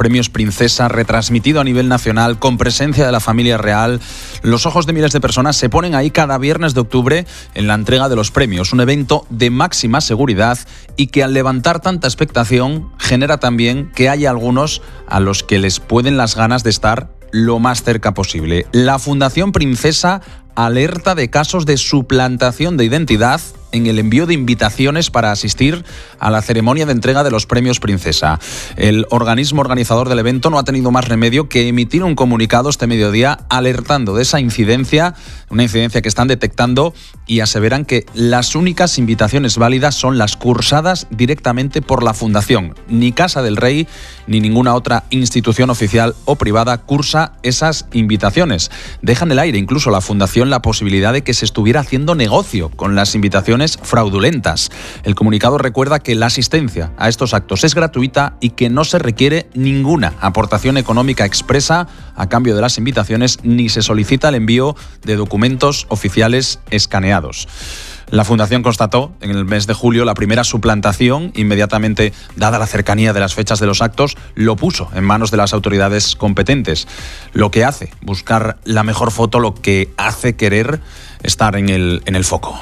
premios Princesa, retransmitido a nivel nacional, con presencia de la familia real. Los ojos de miles de personas se ponen ahí cada viernes de octubre en la entrega de los premios, un evento de máxima seguridad y que al levantar tanta expectación genera también que haya algunos a los que les pueden las ganas de estar lo más cerca posible. La Fundación Princesa alerta de casos de suplantación de identidad en el envío de invitaciones para asistir a la ceremonia de entrega de los premios Princesa. El organismo organizador del evento no ha tenido más remedio que emitir un comunicado este mediodía alertando de esa incidencia, una incidencia que están detectando, y aseveran que las únicas invitaciones válidas son las cursadas directamente por la Fundación. Ni Casa del Rey ni ninguna otra institución oficial o privada cursa esas invitaciones. Deja en el aire incluso la Fundación la posibilidad de que se estuviera haciendo negocio con las invitaciones fraudulentas. El comunicado recuerda que la asistencia a estos actos es gratuita y que no se requiere ninguna aportación económica expresa a cambio de las invitaciones, ni se solicita el envío de documentos oficiales escaneados. La Fundación constató en el mes de julio la primera suplantación. Inmediatamente, dada la cercanía de las fechas de los actos, lo puso en manos de las autoridades competentes. Lo que hace buscar la mejor foto, lo que hace querer estar en el foco.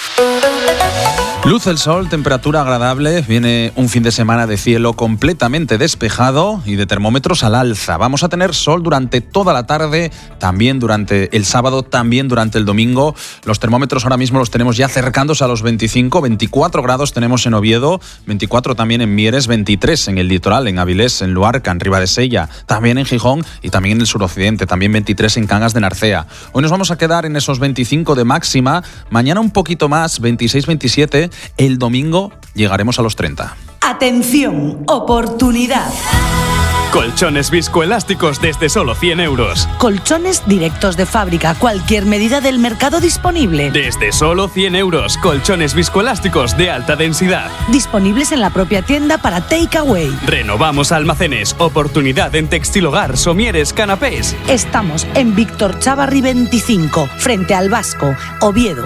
Luz el sol, temperatura agradable, viene un fin de semana de cielo completamente despejado y de termómetros al alza. Vamos a tener sol durante toda la tarde, también durante el sábado, también durante el domingo. Los termómetros ahora mismo los tenemos ya acercándose a los 25, 24 grados tenemos en Oviedo, 24 también en Mieres, 23 en el litoral, en Avilés, en Luarca, en Ribadesella, también en Gijón y también en el suroccidente, también 23 en Cangas de Narcea. Hoy nos vamos a quedar en esos 25 de máxima, mañana un poquito más, 26, 27, el domingo llegaremos a los 30. Atención, oportunidad. Colchones viscoelásticos desde solo 100 euros. Colchones directos de fábrica, cualquier medida del mercado disponible. Desde solo 100 euros, colchones viscoelásticos de alta densidad. Disponibles en la propia tienda para takeaway. Renovamos almacenes, oportunidad en textil hogar, somieres, canapés. Estamos en Víctor Chávarri 25, frente al Vasco, Oviedo.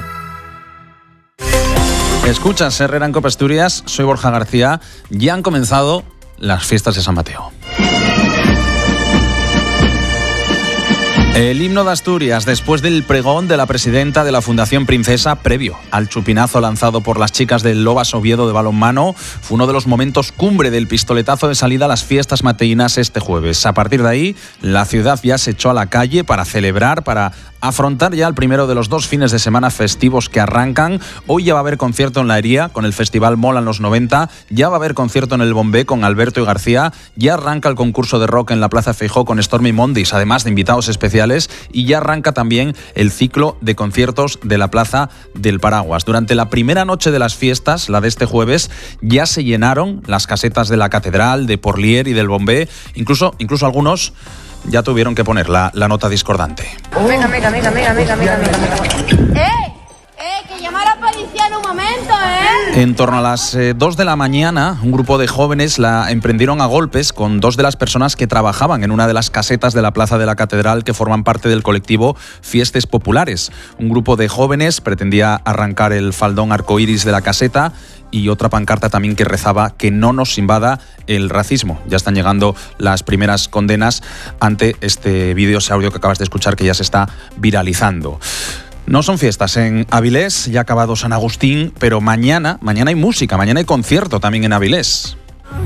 Escuchas Herrera en Cope Asturias, soy Borja García. Ya han comenzado las fiestas de San Mateo. El himno de Asturias, después del pregón de la presidenta de la Fundación Princesa, previo al chupinazo lanzado por las chicas del Lobas Oviedo de balonmano, fue uno de los momentos cumbre del pistoletazo de salida a las fiestas mateinas este jueves. A partir de ahí, la ciudad ya se echó a la calle para celebrar, para afrontar ya el primero de los 2 fines de semana festivos que arrancan. Hoy ya va a haber concierto en La Hería con el Festival Molan los 90, ya va a haber concierto en el Bombé con Alberto y García, ya arranca el concurso de rock en la Plaza Feijóo con Stormy Mondis, además de invitados especiales, y ya arranca también el ciclo de conciertos de la Plaza del Paraguas. Durante la primera noche de las fiestas, la de este jueves, ya se llenaron las casetas de la Catedral, de Porlier y del Bombé, incluso algunos ya tuvieron que poner la nota discordante. Venga. Que llama a la policía en un momento, En torno a las 2 de la mañana, un grupo de jóvenes la emprendieron a golpes con 2 de las personas que trabajaban en una de las casetas de la Plaza de la Catedral que forman parte del colectivo Fiestes Populares. Un grupo de jóvenes pretendía arrancar el faldón arcoíris de la caseta y otra pancarta también que rezaba que no nos invada el racismo. Ya están llegando las primeras condenas ante este vídeo, ese audio que acabas de escuchar, que ya se está viralizando. No son fiestas en Avilés, ya ha acabado San Agustín, pero mañana hay música, mañana hay concierto también en Avilés.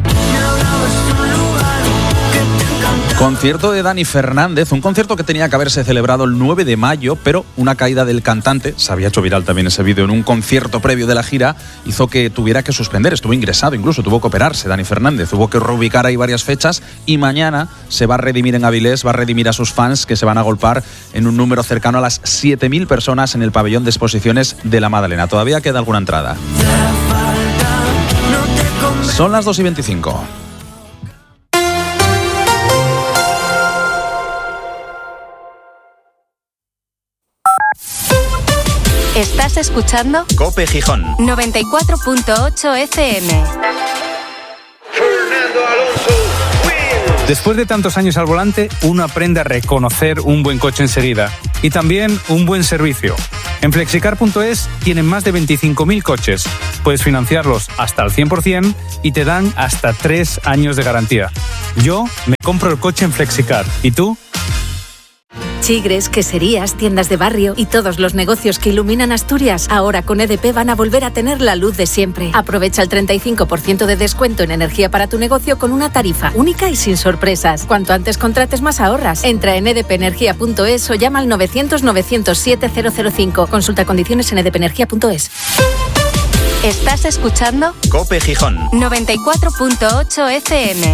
Concierto de Dani Fernández, un concierto que tenía que haberse celebrado el 9 de mayo, pero una caída del cantante, se había hecho viral también ese vídeo en un concierto previo de la gira, hizo que tuviera que suspender, estuvo ingresado incluso, tuvo que operarse Dani Fernández, hubo que reubicar ahí varias fechas y mañana se va a redimir en Avilés, va a redimir a sus fans que se van a agolpar en un número cercano a las 7.000 personas en el pabellón de exposiciones de la Madalena. Todavía queda alguna entrada. Son las 2:25. Estás escuchando Cope Gijón 94.8 FM. Fernando Alonso wins. Después de tantos años al volante, uno aprende a reconocer un buen coche enseguida y también un buen servicio. En Flexicar.es tienen más de 25.000 coches. Puedes financiarlos hasta al 100% y te dan hasta 3 años de garantía. Yo me compro el coche en Flexicar. ¿Y tú? Chigres, queserías, tiendas de barrio y todos los negocios que iluminan Asturias, ahora con EDP van a volver a tener la luz de siempre. Aprovecha el 35% de descuento en energía para tu negocio con una tarifa única y sin sorpresas. Cuanto antes contrates, más ahorras. Entra en edpenergia.es o llama al 900-907-005. Consulta condiciones en edpenergia.es. ¿Estás escuchando? COPE Gijón 94.8 FM.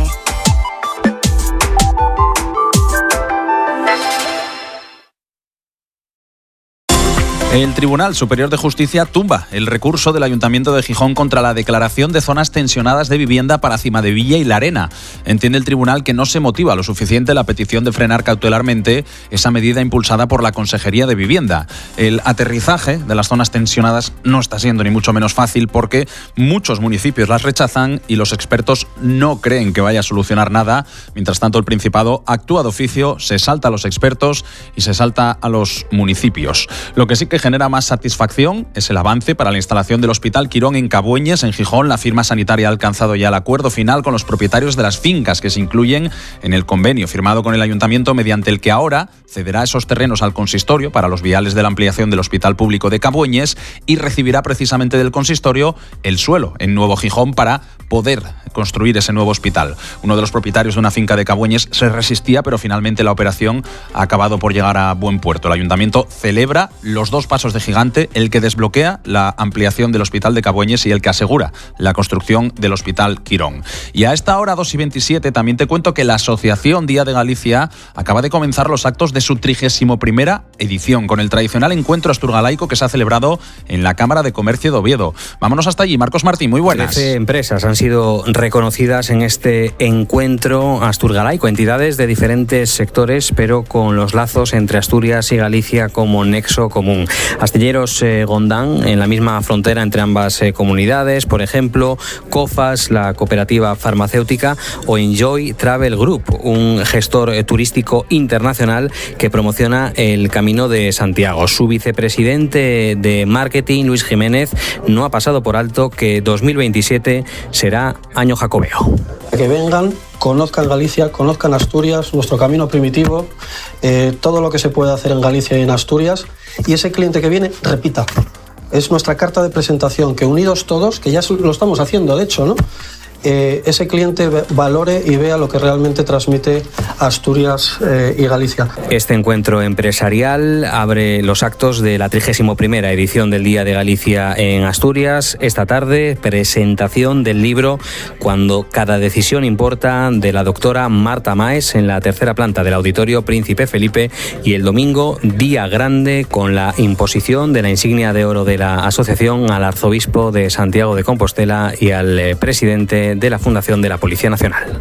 El Tribunal Superior de Justicia tumba el recurso del Ayuntamiento de Gijón contra la declaración de zonas tensionadas de vivienda para Cimadevilla y La Arena. Entiende el tribunal que no se motiva lo suficiente la petición de frenar cautelarmente esa medida impulsada por la Consejería de Vivienda. El aterrizaje de las zonas tensionadas no está siendo ni mucho menos fácil porque muchos municipios las rechazan y los expertos no creen que vaya a solucionar nada. Mientras tanto, el Principado actúa de oficio, se salta a los expertos y se salta a los municipios. Lo que sí que genera más satisfacción es el avance para la instalación del Hospital Quirón en Cabueñes, en Gijón. La firma sanitaria ha alcanzado ya el acuerdo final con los propietarios de las fincas que se incluyen en el convenio firmado con el Ayuntamiento, mediante el que ahora cederá esos terrenos al consistorio para los viales de la ampliación del Hospital Público de Cabueñes y recibirá precisamente del consistorio el suelo en Nuevo Gijón para poder construir ese nuevo hospital. Uno de los propietarios de una finca de Cabueñes se resistía, pero finalmente la operación ha acabado por llegar a buen puerto. El Ayuntamiento celebra los dos pasos de gigante, el que desbloquea la ampliación del Hospital de Cabueñes y el que asegura la construcción del Hospital Quirón. Y a esta hora, 2:27, también te cuento que la Asociación Día de Galicia acaba de comenzar los actos de su 31ª edición, con el tradicional encuentro asturgalaico que se ha celebrado en la Cámara de Comercio de Oviedo. Vámonos hasta allí. Marcos Martín, muy buenas. 13 empresas han sido reconocidas en este encuentro asturgalaico, entidades de diferentes sectores, pero con los lazos entre Asturias y Galicia como nexo común. Astilleros Gondán, en la misma frontera entre ambas comunidades, por ejemplo, COFAS, la cooperativa farmacéutica, o Enjoy Travel Group, un gestor turístico internacional que promociona el Camino de Santiago. Su vicepresidente de marketing, Luis Jiménez, no ha pasado por alto que 2027 será año jacobeo. Que vengan, conozcan Galicia, conozcan Asturias, nuestro camino primitivo, todo lo que se puede hacer en Galicia y en Asturias, y ese cliente que viene, repita. Es nuestra carta de presentación, que unidos todos, que ya lo estamos haciendo de hecho, ¿no? Ese cliente valore y vea lo que realmente transmite Asturias y Galicia. Este encuentro empresarial abre los actos de la 31ª edición del Día de Galicia en Asturias. Esta tarde, presentación del libro Cuando cada decisión importa, de la doctora Marta Maes, en la tercera planta del Auditorio Príncipe Felipe, y el domingo, día grande, con la imposición de la insignia de oro de la asociación al arzobispo de Santiago de Compostela y al presidente de la Fundación de la Policía Nacional.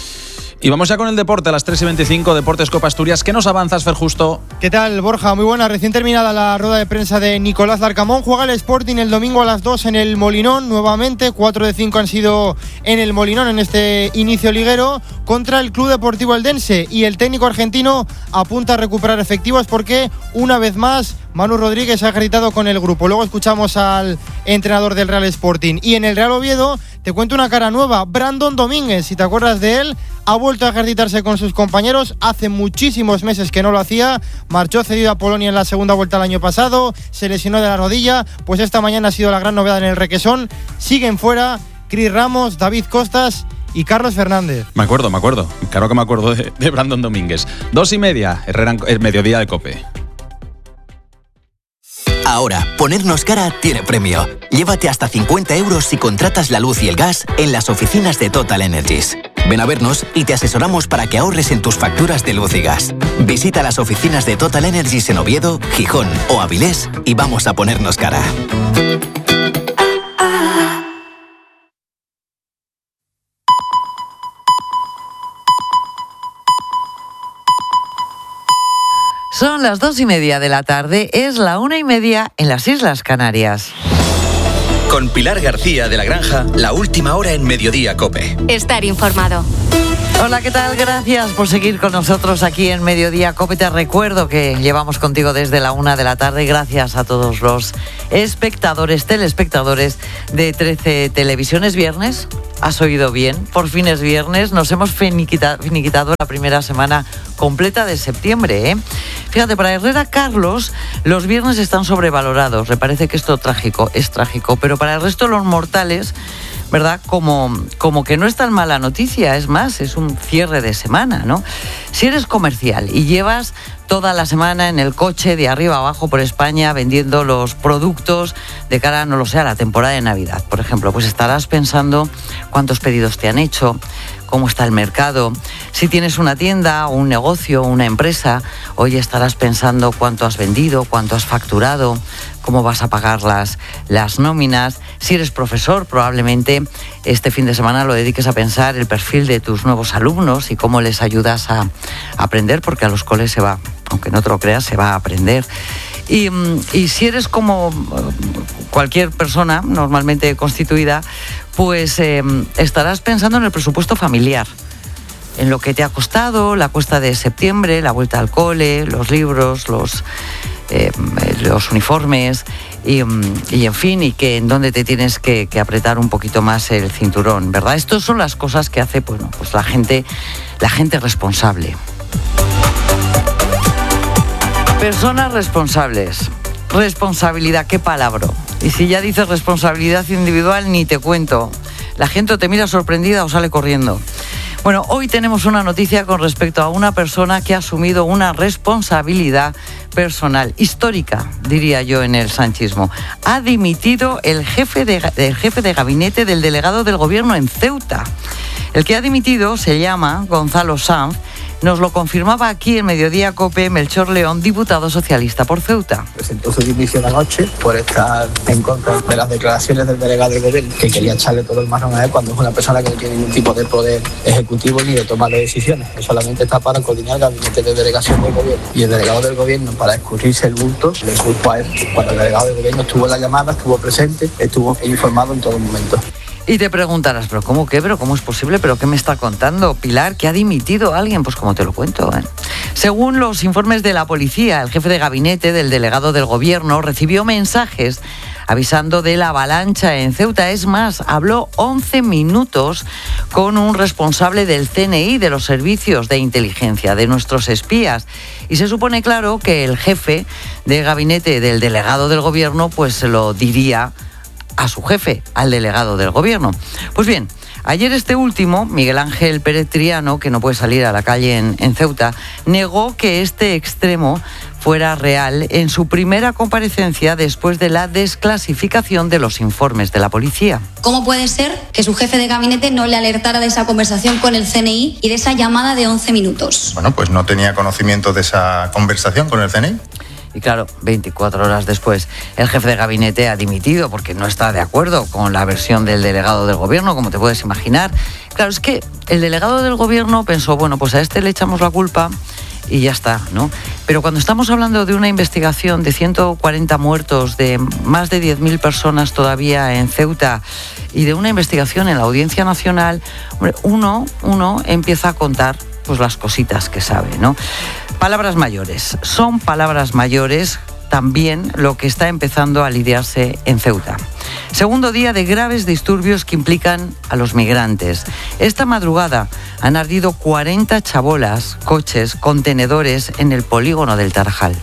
Y vamos ya con el deporte a las 3:25, Deportes Copa Asturias. ¿Qué nos avanzas, Fer Justo? ¿Qué tal, Borja? Muy buena. Recién terminada la rueda de prensa de Nicolás Larcamón. Juega el Sporting el domingo a las 2 en el Molinón. Nuevamente, 4 de 5 han sido en el Molinón en este inicio liguero contra el Club Deportivo Eldense. Y el técnico argentino apunta a recuperar efectivos porque, una vez más, Manu Rodríguez ha ejercitado con el grupo. Luego escuchamos al entrenador del Real Sporting. Y en el Real Oviedo te cuento una cara nueva. Brandon Domínguez, si te acuerdas de él, ha vuelto a ejercitarse con sus compañeros. Hace muchísimos meses que no lo hacía. Marchó cedido a Polonia en la segunda vuelta el año pasado. Se lesionó de la rodilla. Pues esta mañana ha sido la gran novedad en el Requesón. Siguen fuera Cris Ramos, David Costas y Carlos Fernández. Me acuerdo. Claro que me acuerdo de Brandon Domínguez. 2:30, Herrera, el mediodía de COPE. Ahora, ponernos cara tiene premio. Llévate hasta 50 euros si contratas la luz y el gas en las oficinas de Total Energies. Ven a vernos y te asesoramos para que ahorres en tus facturas de luz y gas. Visita las oficinas de Total Energies en Oviedo, Gijón o Avilés y vamos a ponernos cara. Son las 2:30 de la tarde, es la 1:30 en las Islas Canarias. Con Pilar García de la Granja, la última hora en Mediodía COPE. Estar informado. Hola, ¿qué tal? Gracias por seguir con nosotros aquí en Mediodía Cope. Te recuerdo que llevamos contigo desde la 1 de la tarde. Gracias a todos los espectadores, telespectadores de 13 Televisión. ¿Es viernes? ¿Has oído bien? Por fin es viernes. Nos hemos finiquitado la primera semana completa de septiembre, ¿eh? Fíjate, para Herrera Carlos, los viernes están sobrevalorados. Le parece que esto es trágico, pero para el resto de los mortales, ¿verdad? Como que no es tan mala noticia, es más, es un cierre de semana, ¿no? Si eres comercial y llevas toda la semana en el coche de arriba abajo por España vendiendo los productos de cara, no lo sé, a la temporada de Navidad, por ejemplo, pues estarás pensando cuántos pedidos te han hecho, cómo está el mercado. Si tienes una tienda, un negocio, una empresa, hoy estarás pensando cuánto has vendido, cuánto has facturado, cómo vas a pagar las nóminas. Si eres profesor, probablemente este fin de semana lo dediques a pensar el perfil de tus nuevos alumnos y cómo les ayudas a aprender, porque a los coles se va, aunque no te lo creas, se va a aprender. Y si eres como cualquier persona normalmente constituida, pues estarás pensando en el presupuesto familiar, en lo que te ha costado la cuesta de septiembre, la vuelta al cole, los libros, los uniformes y en fin, y que en dónde te tienes que apretar un poquito más el cinturón, ¿verdad? Estas son las cosas que hace, bueno, pues la gente responsable. Personas responsables. Responsabilidad, qué palabra. Y si ya dices responsabilidad individual, ni te cuento. La gente o te mira sorprendida o sale corriendo. Bueno, hoy tenemos una noticia con respecto a una persona que ha asumido una responsabilidad personal, histórica, diría yo, en el sanchismo. Ha dimitido el jefe de gabinete del delegado del gobierno en Ceuta. El que ha dimitido se llama Gonzalo Sanz. Nos lo confirmaba aquí en Mediodía Cope Melchor León, diputado socialista por Ceuta. Presentó su dimisión anoche por estar en contra de las declaraciones del delegado del gobierno, que quería echarle todo el marrón a él cuando es una persona que no tiene ningún tipo de poder ejecutivo ni de toma de decisiones. Él solamente está para coordinar el gabinete de delegación del gobierno. Y el delegado del gobierno, para escurrirse el bulto, le culpa a él. Cuando el delegado del gobierno estuvo en la llamada, estuvo presente, estuvo informado en todo momento. Y te preguntarás, ¿pero cómo qué? ¿Pero cómo es posible? ¿Pero qué me está contando Pilar? ¿Que ha dimitido a alguien? Pues como te lo cuento, ¿eh? Según los informes de la policía, el jefe de gabinete del delegado del gobierno recibió mensajes avisando de la avalancha en Ceuta. Es más, habló 11 minutos con un responsable del CNI, de los servicios de inteligencia, de nuestros espías. Y se supone, claro, que el jefe de gabinete del delegado del gobierno pues se lo diría a su jefe, al delegado del gobierno. Pues bien, ayer este último, Miguel Ángel Pérez Triano, que no puede salir a la calle en Ceuta, negó que este extremo fuera real en su primera comparecencia después de la desclasificación de los informes de la policía. ¿Cómo puede ser que su jefe de gabinete no le alertara de esa conversación con el CNI y de esa llamada de 11 minutos? Bueno, pues no tenía conocimiento de esa conversación con el CNI. Y claro, 24 horas después, el jefe de gabinete ha dimitido porque no está de acuerdo con la versión del delegado del gobierno, como te puedes imaginar. Claro, es que el delegado del gobierno pensó, bueno, pues a este le echamos la culpa y ya está, ¿no? Pero cuando estamos hablando de una investigación de 140 muertos, de más de 10.000 personas todavía en Ceuta y de una investigación en la Audiencia Nacional, hombre, uno empieza a contar pues las cositas que sabe, ¿no? Palabras mayores. Son palabras mayores también lo que está empezando a lidiarse en Ceuta. Segundo día de graves disturbios que implican a los migrantes. Esta madrugada han ardido 40 chabolas, coches, contenedores en el polígono del Tarajal.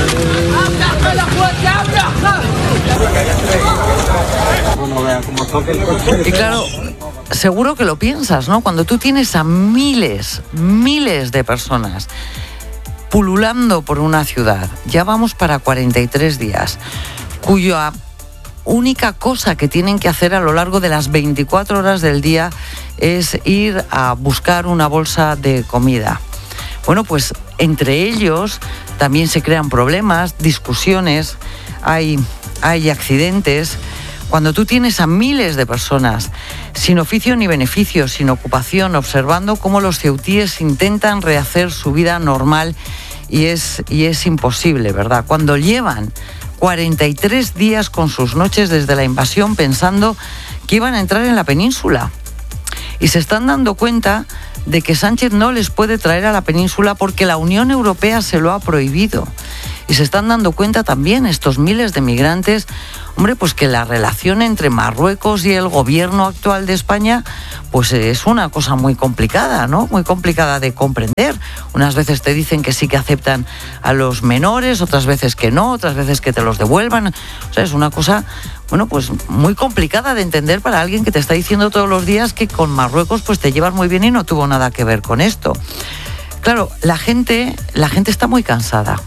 Y claro, seguro que lo piensas, ¿no? Cuando tú tienes a miles de personas pululando por una ciudad, ya vamos para 43 días, cuya única cosa que tienen que hacer a lo largo de las 24 horas del día es ir a buscar una bolsa de comida. Bueno, pues entre ellos también se crean problemas, discusiones, hay accidentes. Cuando tú tienes a miles de personas sin oficio ni beneficio, sin ocupación, observando cómo los ceutíes intentan rehacer su vida normal y es imposible, ¿verdad? Cuando llevan 43 días con sus noches desde la invasión pensando que iban a entrar en la península y se están dando cuenta de que Sánchez no les puede traer a la península porque la Unión Europea se lo ha prohibido. Y se están dando cuenta también estos miles de migrantes, hombre, pues que la relación entre Marruecos y el gobierno actual de España, pues es una cosa muy complicada, ¿no? Muy complicada de comprender. Unas veces te dicen que sí que aceptan a los menores, otras veces que no, otras veces que te los devuelvan. O sea, es una cosa, bueno, pues muy complicada de entender para alguien que te está diciendo todos los días que con Marruecos pues te llevas muy bien y no tuvo nada que ver con esto. Claro, la gente está muy cansada.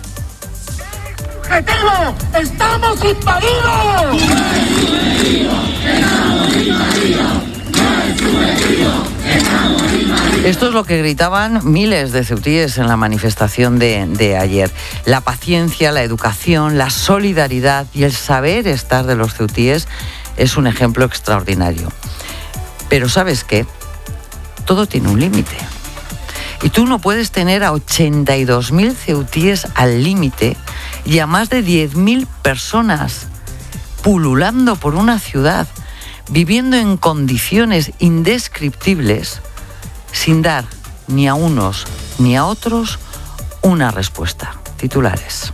¡Objetivo! ¡Estamos invadidos! Esto es lo que gritaban miles de ceutíes en la manifestación de ayer. La paciencia, la educación, la solidaridad y el saber estar de los ceutíes es un ejemplo extraordinario. Pero ¿sabes qué? Todo tiene un límite. Y tú no puedes tener a 82.000 ceutíes al límite y a más de 10.000 personas pululando por una ciudad, viviendo en condiciones indescriptibles, sin dar ni a unos ni a otros una respuesta. Titulares.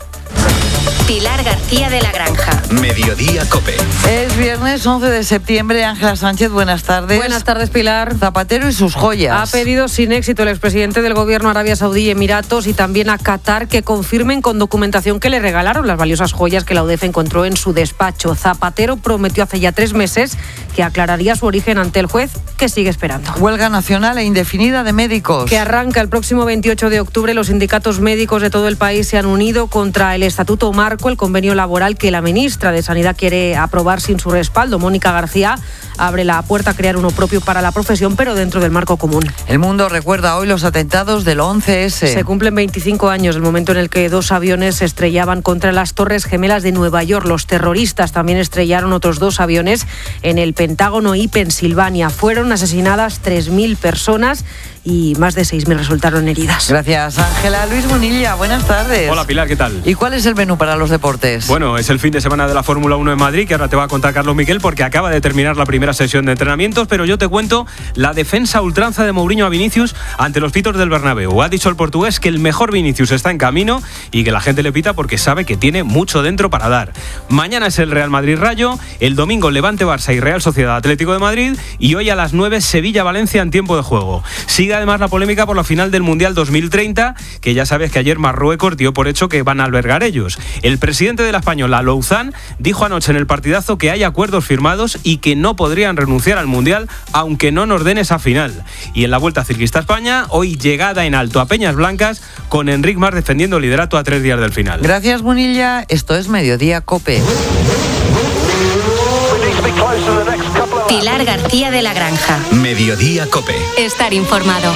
Pilar García de la Granja. Mediodía COPE. Es viernes 11 de septiembre. Ángela Sánchez, buenas tardes. Buenas tardes, Pilar. Zapatero y sus joyas. Ha pedido sin éxito el expresidente del gobierno a Arabia Saudí y Emiratos y también a Qatar que confirmen con documentación que le regalaron las valiosas joyas que la UDEF encontró en su despacho. Zapatero prometió hace ya 3 meses que aclararía su origen ante el juez, que sigue esperando. Huelga nacional e indefinida de médicos. Que arranca el próximo 28 de octubre. Los sindicatos médicos de todo el país se han unido contra el Estatuto Marco, el convenio laboral que la ministra de Sanidad quiere aprobar sin su respaldo. Mónica García abre la puerta a crear uno propio para la profesión, pero dentro del marco común. El mundo recuerda hoy los atentados del 11S. Se cumplen 25 años del momento en el que 2 aviones se estrellaban contra las Torres Gemelas de Nueva York. Los terroristas también estrellaron otros 2 aviones en el Pentágono y Pensilvania. Fueron asesinadas 3.000 personas y más de 6.000 resultaron heridas. Gracias, Ángela. Luis Munilla, buenas tardes. Hola, Pilar, ¿qué tal? ¿Y cuál es el menú para los deportes? Bueno, es el fin de semana de la Fórmula 1 en Madrid, que ahora te va a contar Carlos Miguel, porque acaba de terminar la primera sesión de entrenamientos, pero yo te cuento la defensa a ultranza de Mourinho a Vinicius ante los pitos del Bernabéu. Ha dicho el portugués que el mejor Vinicius está en camino y que la gente le pita porque sabe que tiene mucho dentro para dar. Mañana es el Real Madrid-Rayo, el domingo Levante-Barça y Real Sociedad-Atlético de Madrid, y hoy a las 9 Sevilla-Valencia en tiempo de juego. Sigue además la polémica por la final del Mundial 2030, que ya sabes que ayer Marruecos dio por hecho que van a albergar ellos. El presidente de la Española, Louzán, dijo anoche en el partidazo que hay acuerdos firmados y que no podrían renunciar al Mundial aunque no nos den esa final. Y en la Vuelta Ciclista a España, hoy llegada en alto a Peñas Blancas, con Enric Mas defendiendo el liderato a 3 días del final. Gracias, Munilla. Esto es Mediodía COPE. Pilar García de la Granja. Mediodía COPE. Estar informado.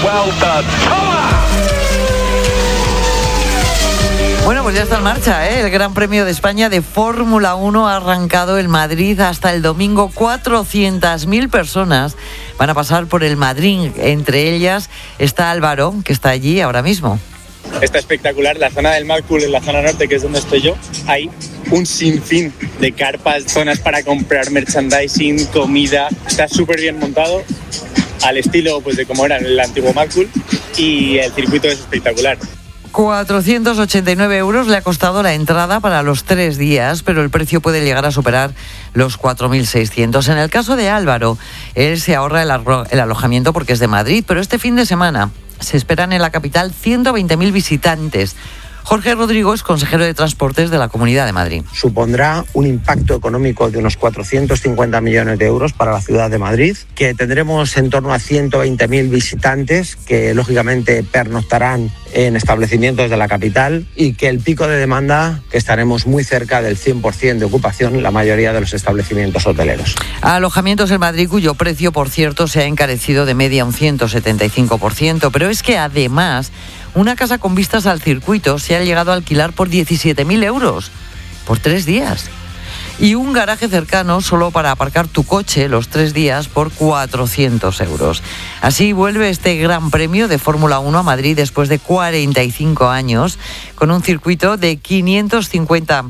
Bueno, pues ya está en marcha, ¿eh? El Gran Premio de España de Fórmula 1 ha arrancado en Madrid hasta el domingo. 400.000 personas van a pasar por el Madrid. Entre ellas está Álvaro, que está allí ahora mismo. Está espectacular. La zona del Mad Cool, en la zona norte, que es donde estoy yo, hay un sinfín de carpas, zonas para comprar merchandising, comida. Está súper bien montado, al estilo pues de como era en el antiguo Mad Cool, y el circuito es espectacular. 489 euros le ha costado la entrada para los 3 días, pero el precio puede llegar a superar los 4.600. En el caso de Álvaro, él se ahorra el alojamiento porque es de Madrid, pero este fin de semana se esperan en la capital 120.000 visitantes. Jorge Rodrigo es consejero de Transportes de la Comunidad de Madrid. Supondrá un impacto económico de unos 450 millones de euros para la ciudad de Madrid, que tendremos en torno a 120.000 visitantes que lógicamente pernoctarán en establecimientos de la capital, y que el pico de demanda, que estaremos muy cerca del 100% de ocupación en la mayoría de los establecimientos hoteleros. Alojamientos en Madrid cuyo precio, por cierto, se ha encarecido de media un 175%, pero es que además una casa con vistas al circuito se ha llegado a alquilar por 17.000 euros por 3 días. Y un garaje cercano solo para aparcar tu coche los 3 días por 400 euros. Así vuelve este Gran Premio de Fórmula 1 a Madrid después de 45 años, con un circuito de 550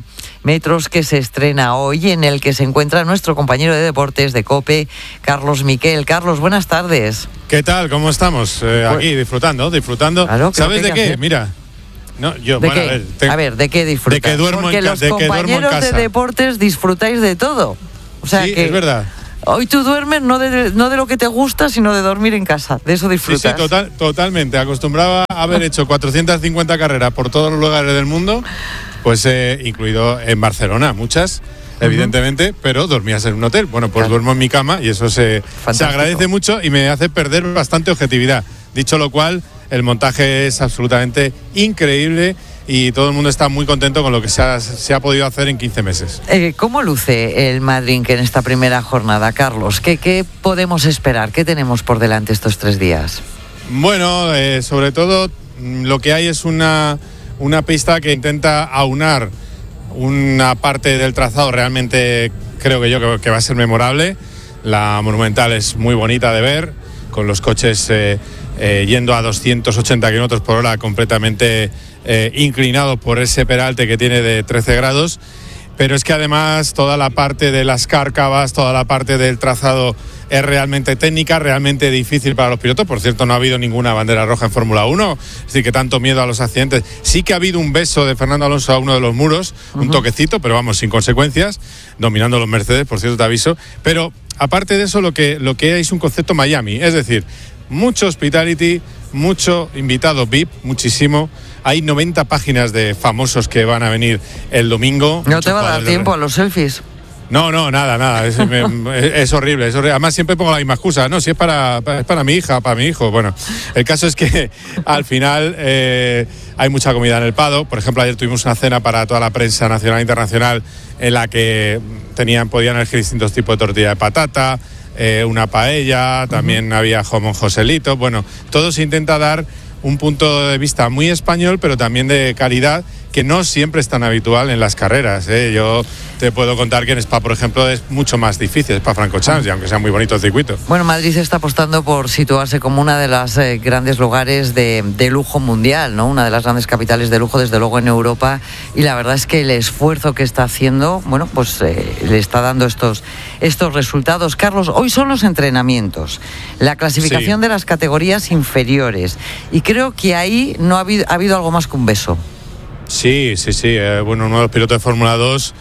metros que se estrena hoy, en el que se encuentra nuestro compañero de deportes de COPE, Carlos Miquel. Carlos, buenas tardes. ¿Qué tal? ¿Cómo estamos? Aquí disfrutando. Claro, ¿sabes de qué? Hacer. Mira. No, yo, ¿De bueno, qué? ¿De qué disfrutas? De que duermo Porque en los casa. compañeros de deportes disfrutáis de todo. O sea, sí, que es verdad. Hoy tú duermes no de lo que te gusta, sino de dormir en casa. De eso disfrutas. Sí, totalmente. Acostumbraba a haber hecho 450 carreras por todos los lugares del mundo, pues incluido en Barcelona, muchas, evidentemente, pero dormías en un hotel. Bueno, pues duermo en mi cama y eso se agradece mucho y me hace perder bastante objetividad. Dicho lo cual, el montaje es absolutamente increíble y todo el mundo está muy contento con lo que se ha podido hacer en 15 meses. ¿Cómo luce el Madryn en esta primera jornada, Carlos? ¿Qué podemos esperar? ¿Qué tenemos por delante estos 3 días? Bueno, sobre todo lo que hay es una pista que intenta aunar una parte del trazado realmente, creo que va a ser memorable. La Monumental es muy bonita de ver, con los coches yendo a 280 km por hora completamente inclinado por ese peralte que tiene de 13 grados, pero es que además toda la parte de las cárcavas, toda la parte del trazado es realmente técnica, realmente difícil para los pilotos. Por cierto, no ha habido ninguna bandera roja en Fórmula 1, es decir, que tanto miedo a los accidentes. Sí que ha habido un beso de Fernando Alonso a uno de los muros, un toquecito, pero vamos, sin consecuencias, dominando los Mercedes, por cierto, te aviso. Pero aparte de eso, lo que hay es un concepto Miami, es decir, mucho hospitality, mucho invitado VIP, muchísimo. Hay 90 páginas de famosos que van a venir el domingo. ¿No te va a dar tiempo a los selfies? No, nada. Es horrible, es horrible. Además, siempre pongo la misma excusa. No, si es para mi hija, para mi hijo. Bueno, el caso es que al final hay mucha comida en el Paddock. Por ejemplo, ayer tuvimos una cena para toda la prensa nacional e internacional en la que podían elegir distintos tipos de tortilla de patata, una paella, también había jamón Joselito. Bueno, todo se intenta dar un punto de vista muy español, pero también de calidad, que no siempre es tan habitual en las carreras. Yo te puedo contar que en Spa, por ejemplo, es mucho más difícil, Spa-Francorchamps, y aunque sea muy bonito el circuito. Bueno, Madrid está apostando por situarse como una de las grandes lugares de lujo mundial, ¿no? Una de las grandes capitales de lujo, desde luego, en Europa, y la verdad es que el esfuerzo que está haciendo, bueno, pues le está dando estos resultados. Carlos, hoy son los entrenamientos, la clasificación de las categorías inferiores, y creo que ahí no ha habido algo más que un beso. Sí. Bueno, uno de los pilotos de Fórmula 2,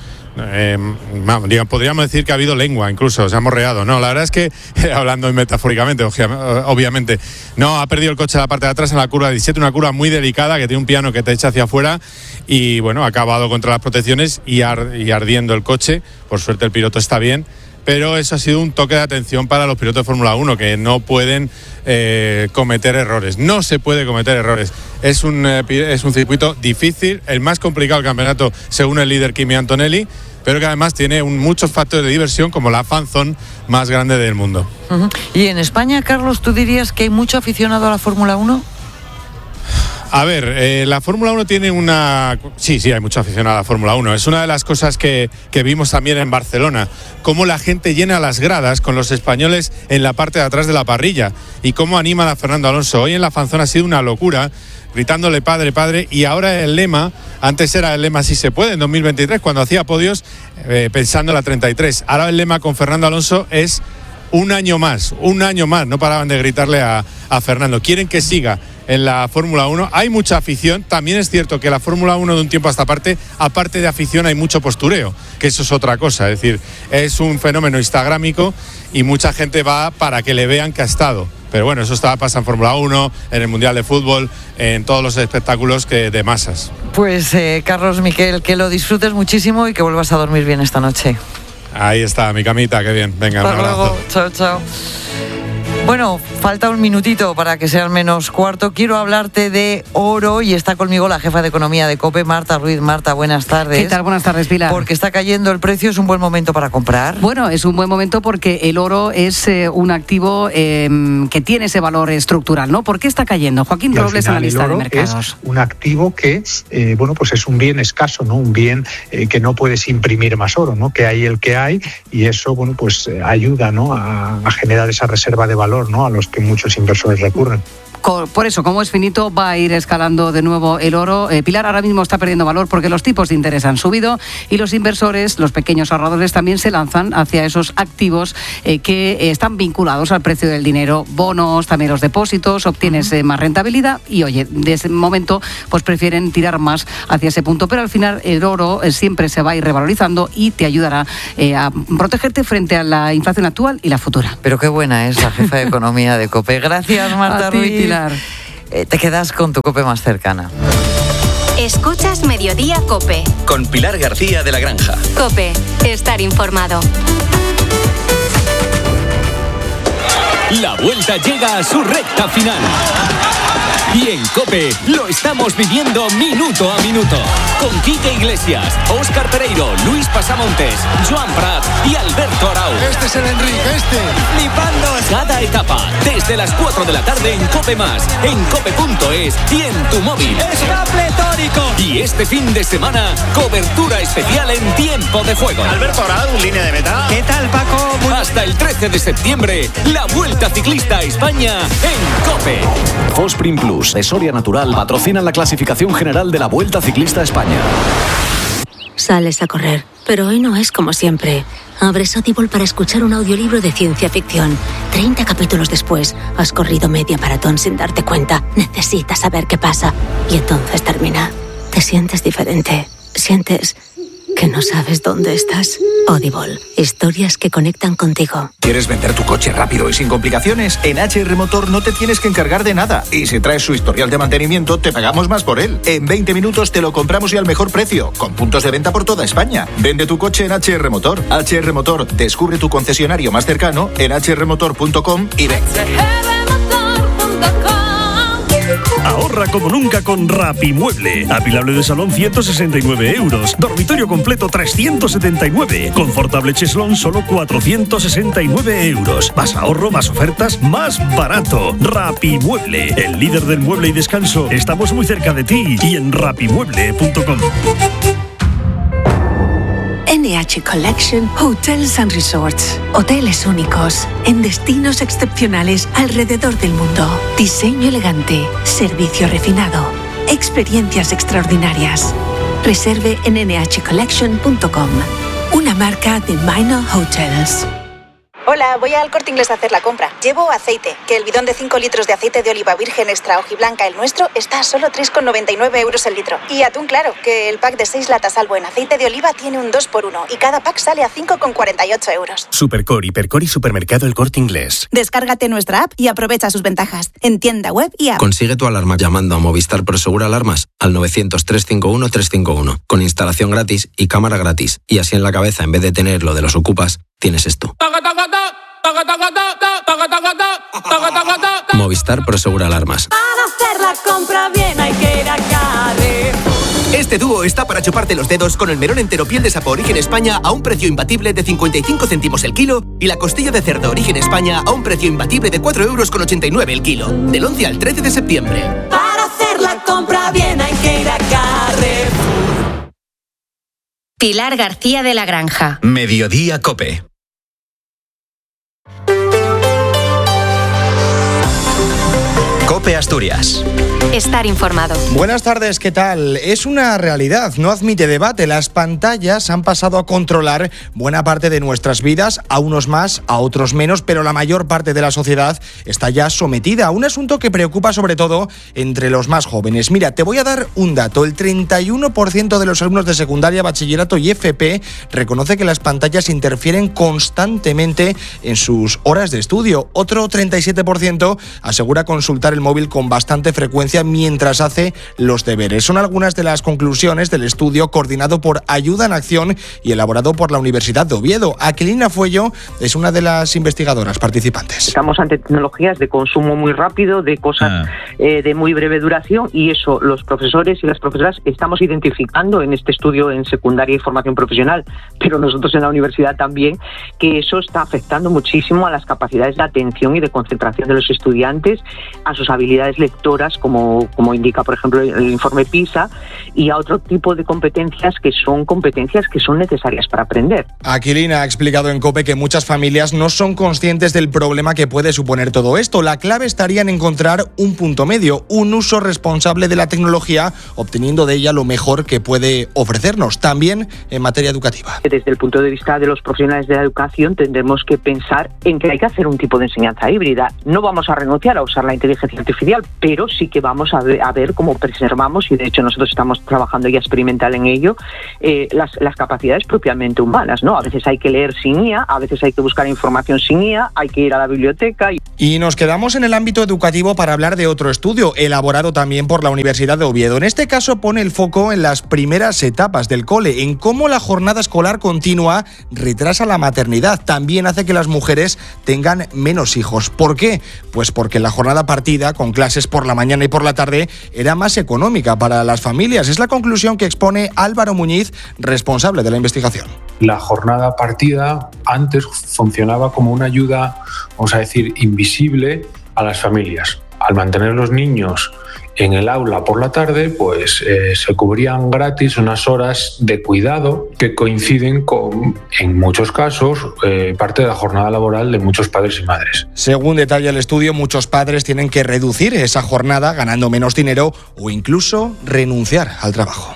podríamos decir que ha habido lengua, incluso, se ha morreado. No, la verdad es que, hablando metafóricamente, obviamente, no, ha perdido el coche a la parte de atrás en la curva 17, una curva muy delicada que tiene un piano que te echa hacia afuera y, bueno, ha acabado contra las protecciones y ardiendo el coche. Por suerte el piloto está bien, pero eso ha sido un toque de atención para los pilotos de Fórmula 1, que no pueden cometer errores. No se puede cometer errores. Es un circuito difícil, el más complicado del campeonato, según el líder Kimi Antonelli, pero que además tiene muchos factores de diversión, como la fan zone más grande del mundo. ¿Y en España, Carlos, tú dirías que hay mucho aficionado a la Fórmula 1? A ver, la Fórmula 1 tiene una... Sí, hay mucho aficionado a la Fórmula 1. Es una de las cosas que vimos también en Barcelona, cómo la gente llena las gradas con los españoles en la parte de atrás de la parrilla y cómo animan a Fernando Alonso. Hoy en la fanzona ha sido una locura, gritándole padre, padre, y ahora el lema, antes era el lema si se puede, en 2023, cuando hacía podios, pensando en la 33. Ahora el lema con Fernando Alonso es un año más, no paraban de gritarle a Fernando. Quieren que siga en la Fórmula 1, hay mucha afición. También es cierto que la Fórmula 1 de un tiempo a esta parte, aparte de afición, hay mucho postureo, que eso es otra cosa, es decir, es un fenómeno instagrámico y mucha gente va para que le vean que ha estado. Pero bueno, eso pasa en Fórmula 1, en el Mundial de Fútbol, en todos los espectáculos de masas. Pues Carlos Miquel, que lo disfrutes muchísimo y que vuelvas a dormir bien esta noche. Ahí está, mi camita, qué bien. Venga, hasta un abrazo. Luego. Chao. Bueno, falta un minutito para que sea al menos cuarto. Quiero hablarte de oro y está conmigo la jefa de economía de COPE, Marta Ruiz. Marta, buenas tardes. ¿Qué tal? Buenas tardes, Pilar. Porque está cayendo el precio, ¿es un buen momento para comprar? Bueno, es un buen momento porque el oro es un activo que tiene ese valor estructural, ¿no? ¿Por qué está cayendo? Joaquín Robles, analista de mercados. Es un activo que, pues es un bien escaso, ¿no? Un bien que no puedes imprimir más oro, ¿no? Que hay el que hay y eso, ayuda, ¿no? A generar esa reserva de valor, ¿no? A los que muchos inversores recurren. por eso, como es finito, va a ir escalando de nuevo el oro. Pilar, ahora mismo está perdiendo valor porque los tipos de interés han subido y los inversores, los pequeños ahorradores, también se lanzan hacia esos activos que están vinculados al precio del dinero. Bonos, también los depósitos, obtienes más rentabilidad y, oye, de ese momento pues prefieren tirar más hacia ese punto. Pero al final el oro siempre se va a ir revalorizando y te ayudará a protegerte frente a la inflación actual y la futura. Pero qué buena es la jefa de economía de COPE. Gracias, Marta Ruiz. Pilar. Te quedas con tu COPE más cercana. Escuchas Mediodía COPE. Con Pilar García de la Granja. COPE, estar informado. La Vuelta llega a su recta final. Y en COPE lo estamos viviendo minuto a minuto. Con Quique Iglesias, Óscar Pereiro, Luis Pasamontes, Joan Prat y Alberto Arau. Este es el Enrique, ¡Flipando! Cada etapa, desde las 4 de la tarde en COPE+, en cope.es y en tu móvil. ¡Está pletórico! Y este fin de semana, cobertura especial en tiempo de juego. Alberto Arau, línea de meta. ¿Qué tal, Paco? Hasta el 13 de septiembre, la Vuelta Ciclista a España en COPE. Fosprin Plus de Soria Natural patrocinan la clasificación general de la Vuelta Ciclista a España. Sales a correr, pero hoy no es como siempre. Abres Audible para escuchar un audiolibro de ciencia ficción. 30 capítulos después, has corrido media maratón sin darte cuenta. Necesitas saber qué pasa. Y entonces termina. Te sientes diferente. Sientes que no sabes dónde estás. Audible. Historias que conectan contigo. ¿Quieres vender tu coche rápido y sin complicaciones? En HR Motor no te tienes que encargar de nada. Y si traes su historial de mantenimiento, te pagamos más por él. En 20 minutos te lo compramos y al mejor precio, con puntos de venta por toda España. Vende tu coche en HR Motor. HR Motor. Descubre tu concesionario más cercano en hrmotor.com y ven. Ahorra como nunca con Rapimueble. Apilable de salón 169 euros. Dormitorio completo 379. Confortable cheslón solo 469 euros. Más ahorro, más ofertas, más barato. Rapimueble, el líder del mueble y descanso. Estamos muy cerca de ti y en rapimueble.com. NH Collection Hotels and Resorts. Hoteles únicos en destinos excepcionales alrededor del mundo. Diseño elegante, servicio refinado, experiencias extraordinarias. Reserve en nhcollection.com. Una marca de Minor Hotels. Hola, voy al Corte Inglés a hacer la compra. Llevo aceite, que el bidón de 5 litros de aceite de oliva virgen extra hojiblanca, el nuestro, está a solo 3,99 euros el litro. Y atún claro, que el pack de 6 latas Albo en aceite de oliva tiene un 2x1 y cada pack sale a 5,48 euros. Supercor, Hipercor y Supermercado El Corte Inglés. Descárgate nuestra app y aprovecha sus ventajas. En tienda web y app. Consigue tu alarma llamando a Movistar Prosegur Alarmas al 900-351-351 con instalación gratis y cámara gratis. Y así en la cabeza, en vez de tener lo de los ocupas, tienes esto. Movistar Prosegur Alarmas. Para hacer la compra bien hay que ir a Carrefour. Este dúo está para chuparte los dedos con el melón entero piel de sapo Origen España a un precio imbatible de 55 céntimos el kilo y la costilla de cerdo Origen España a un precio imbatible de 4,89 € el kilo. Del 11 al 13 de septiembre. Para hacer la compra bien hay que ir a Carrefour. Pilar García de la Granja. Mediodía COPE. COPE Asturias. Estar informado. Buenas tardes, ¿qué tal? Es una realidad, no admite debate. Las pantallas han pasado a controlar buena parte de nuestras vidas, a unos más, a otros menos, pero la mayor parte de la sociedad está ya sometida a un asunto que preocupa sobre todo entre los más jóvenes. Mira, te voy a dar un dato. El 31% de los alumnos de secundaria, bachillerato y FP reconoce que las pantallas interfieren constantemente en sus horas de estudio. Otro 37% asegura consultar el móvil con bastante frecuencia mientras hace los deberes. Son algunas de las conclusiones del estudio coordinado por Ayuda en Acción y elaborado por la Universidad de Oviedo. Aquilina Fuello es una de las investigadoras participantes. Estamos ante tecnologías de consumo muy rápido, de cosas de muy breve duración, y eso los profesores y las profesoras estamos identificando en este estudio en secundaria y formación profesional, pero nosotros en la universidad también, que eso está afectando muchísimo a las capacidades de atención y de concentración de los estudiantes, a sus habilidades lectoras como como indica, por ejemplo, el informe PISA, y a otro tipo de competencias que son necesarias para aprender. Aquilina ha explicado en COPE que muchas familias no son conscientes del problema que puede suponer todo esto. La clave estaría en encontrar un punto medio, un uso responsable de la tecnología, obteniendo de ella lo mejor que puede ofrecernos, también en materia educativa. Desde el punto de vista de los profesionales de la educación, tendremos que pensar en que hay que hacer un tipo de enseñanza híbrida. No vamos a renunciar a usar la inteligencia artificial, pero sí que vamos a ver cómo preservamos, y de hecho nosotros estamos trabajando ya experimental en ello, las capacidades propiamente humanas, ¿no? A veces hay que leer sin IA, a veces hay que buscar información sin IA, hay que ir a la biblioteca. Y nos quedamos en el ámbito educativo para hablar de otro estudio, elaborado también por la Universidad de Oviedo. En este caso pone el foco en las primeras etapas del cole, en cómo la jornada escolar continua retrasa la maternidad. También hace que las mujeres tengan menos hijos. ¿Por qué? Pues porque la jornada partida, con clases por la mañana y por la tarde, era más económica para las familias. Es la conclusión que expone Álvaro Muñiz, responsable de la investigación. La jornada partida antes funcionaba como una ayuda, vamos a decir, invisible a las familias. Al mantener los niños en el aula por la tarde, pues se cubrían gratis unas horas de cuidado que coinciden con, en muchos casos, parte de la jornada laboral de muchos padres y madres. Según detalla el estudio, muchos padres tienen que reducir esa jornada ganando menos dinero o incluso renunciar al trabajo.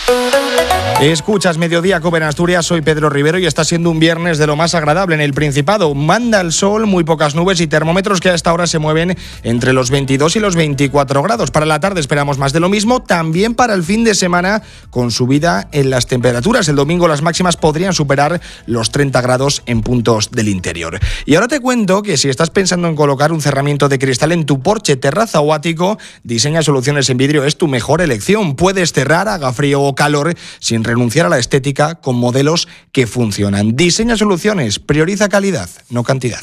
Escuchas Mediodía Cope en Asturias, soy Pedro Rivero y está siendo un viernes de lo más agradable en el Principado. Manda el sol, muy pocas nubes y termómetros que a esta hora se mueven entre los 22 y los 24 grados. Para la tarde esperamos más de lo mismo, también para el fin de semana con subida en las temperaturas. El domingo las máximas podrían superar los 30 grados en puntos del interior. Y ahora te cuento que si estás pensando en colocar un cerramiento de cristal en tu porche, terraza o ático, Diseña Soluciones en Vidrio es tu mejor elección. Puedes cerrar, haga frío o calor, sin renunciar a la estética, con modelos que funcionan. Diseña Soluciones, prioriza calidad, no cantidad.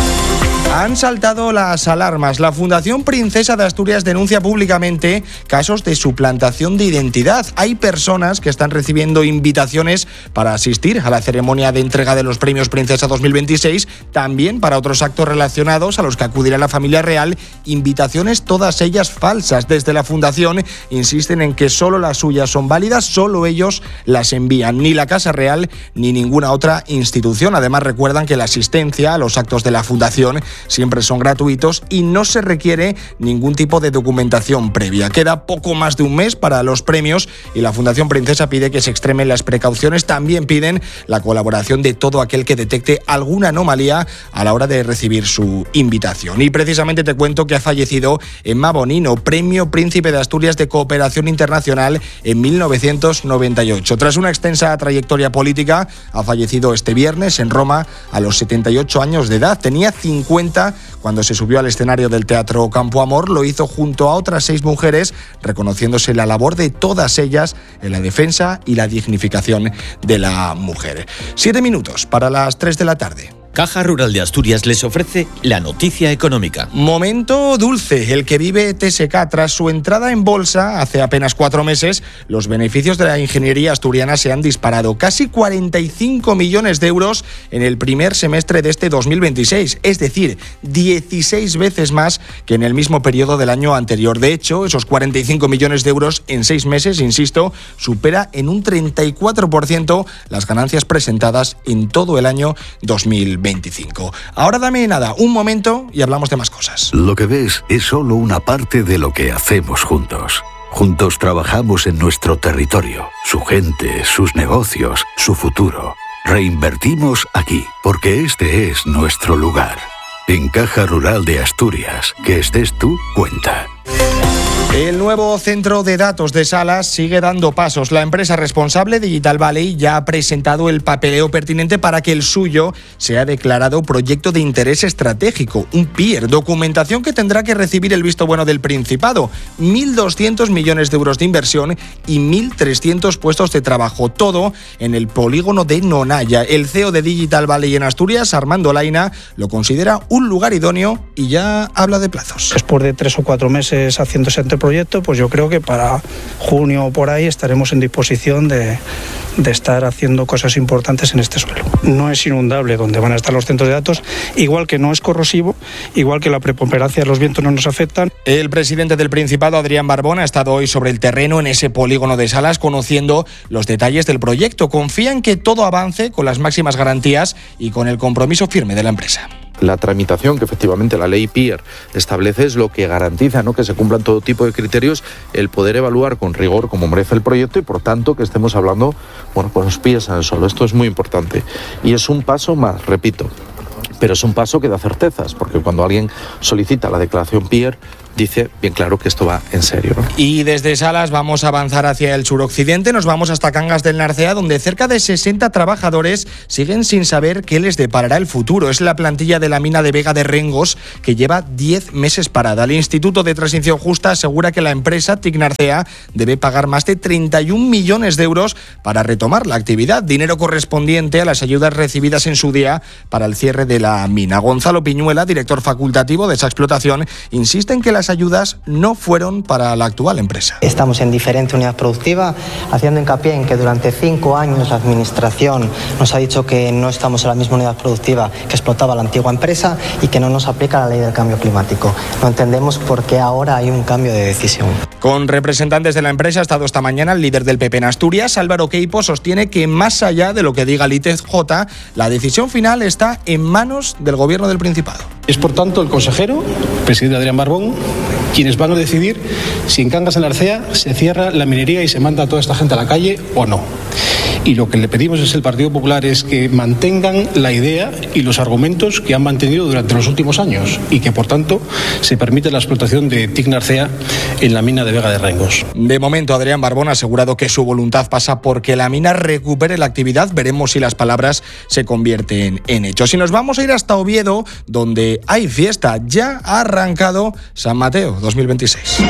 Han saltado las alarmas. La Fundación Princesa de Asturias denuncia públicamente casos de suplantación de identidad. Hay personas que están recibiendo invitaciones para asistir a la ceremonia de entrega de los premios Princesa 2026, también para otros actos relacionados a los que acudirá la familia real, invitaciones todas ellas falsas. Desde la Fundación insisten en que solo las suyas son válidas, solo ellos las envían, ni la Casa Real ni ninguna otra institución. Además recuerdan que la asistencia a los actos de la Fundación siempre son gratuitos y no se requiere ningún tipo de documentación previa. Queda poco más de un mes para los premios y la Fundación Princesa pide que se extremen las precauciones. También piden la colaboración de todo aquel que detecte alguna anomalía a la hora de recibir su invitación. Y precisamente te cuento que ha fallecido Emma Bonino, Premio Príncipe de Asturias de Cooperación Internacional en 1998. Tras una extensa trayectoria política, ha fallecido este viernes en Roma a los 78 años de edad. Tenía 50 cuando se subió al escenario del Teatro Campo Amor. Lo hizo junto a otras 6 mujeres, reconociéndose la labor de todas ellas en la defensa y la dignificación de la mujer. 7 minutos para las 3 de la tarde. Caja Rural de Asturias les ofrece la noticia económica. Momento dulce, el que vive TSK. Tras su entrada en bolsa hace apenas 4 meses, los beneficios de la ingeniería asturiana se han disparado. Casi 45 millones de euros en el primer semestre de este 2026, es decir, 16 veces más que en el mismo periodo del año anterior. De hecho, esos 45 millones de euros en 6 meses, insisto, supera en un 34% las ganancias presentadas en todo el año 2025. Ahora dame un momento y hablamos de más cosas. Lo que ves es solo una parte de lo que hacemos juntos. Juntos trabajamos en nuestro territorio, su gente, sus negocios, su futuro. Reinvertimos aquí, porque este es nuestro lugar. En Caja Rural de Asturias, que estés tú, cuenta. El nuevo centro de datos de Salas sigue dando pasos. La empresa responsable, Digital Valley, ya ha presentado el papeleo pertinente para que el suyo sea declarado proyecto de interés estratégico, un PIR, documentación que tendrá que recibir el visto bueno del Principado. 1.200 millones de euros de inversión y 1.300 puestos de trabajo, todo en el polígono de Nonaya. El CEO de Digital Valley en Asturias, Armando Laina, lo considera un lugar idóneo y ya habla de plazos. Después de 3 o 4 meses haciéndose entre proyecto, pues yo creo que para junio o por ahí estaremos en disposición de estar haciendo cosas importantes en este suelo. No es inundable donde van a estar los centros de datos, igual que no es corrosivo, igual que la preponderancia de los vientos no nos afectan. El presidente del Principado, Adrián Barbón, ha estado hoy sobre el terreno en ese polígono de Salas conociendo los detalles del proyecto. Confía en que todo avance con las máximas garantías y con el compromiso firme de la empresa. La tramitación que efectivamente la ley PIER establece es lo que garantiza, ¿no?, que se cumplan todo tipo de criterios, el poder evaluar con rigor como merece el proyecto y por tanto que estemos hablando, bueno, con los pies en el suelo. Esto es muy importante y es un paso más, repito, pero es un paso que da certezas, porque cuando alguien solicita la declaración PIER dice bien claro que esto va en serio, ¿no? Y desde Salas vamos a avanzar hacia el suroccidente, nos vamos hasta Cangas del Narcea, donde cerca de 60 trabajadores siguen sin saber qué les deparará el futuro. Es la plantilla de la mina de Vega de Rengos, que lleva 10 meses parada. El Instituto de Transición Justa asegura que la empresa TIC Narcea debe pagar más de 31 millones de euros para retomar la actividad, dinero correspondiente a las ayudas recibidas en su día para el cierre de la mina. Gonzalo Piñuela, director facultativo de esa explotación, insiste en que las ayudas no fueron para la actual empresa. Estamos en diferente unidad productiva, haciendo hincapié en que durante 5 años la administración nos ha dicho que no estamos en la misma unidad productiva que explotaba la antigua empresa y que no nos aplica la ley del cambio climático. No entendemos por qué ahora hay un cambio de decisión. Con representantes de la empresa ha estado esta mañana el líder del PP en Asturias. Álvaro Queipo sostiene que más allá de lo que diga el ITJ, la decisión final está en manos del Gobierno del Principado. Es por tanto el consejero, presidente Adrián Barbón, quienes van a decidir si en Cangas del Narcea se cierra la minería y se manda a toda esta gente a la calle o no. Y lo que le pedimos desde el Partido Popular es que mantengan la idea y los argumentos que han mantenido durante los últimos años y que, por tanto, se permite la explotación de TIC Narcea en la mina de Vega de Rengos. De momento, Adrián Barbón ha asegurado que su voluntad pasa porque la mina recupere la actividad. Veremos si las palabras se convierten en hechos. Y nos vamos a ir hasta Oviedo, donde hay fiesta. Ya ha arrancado San Mateo 2026.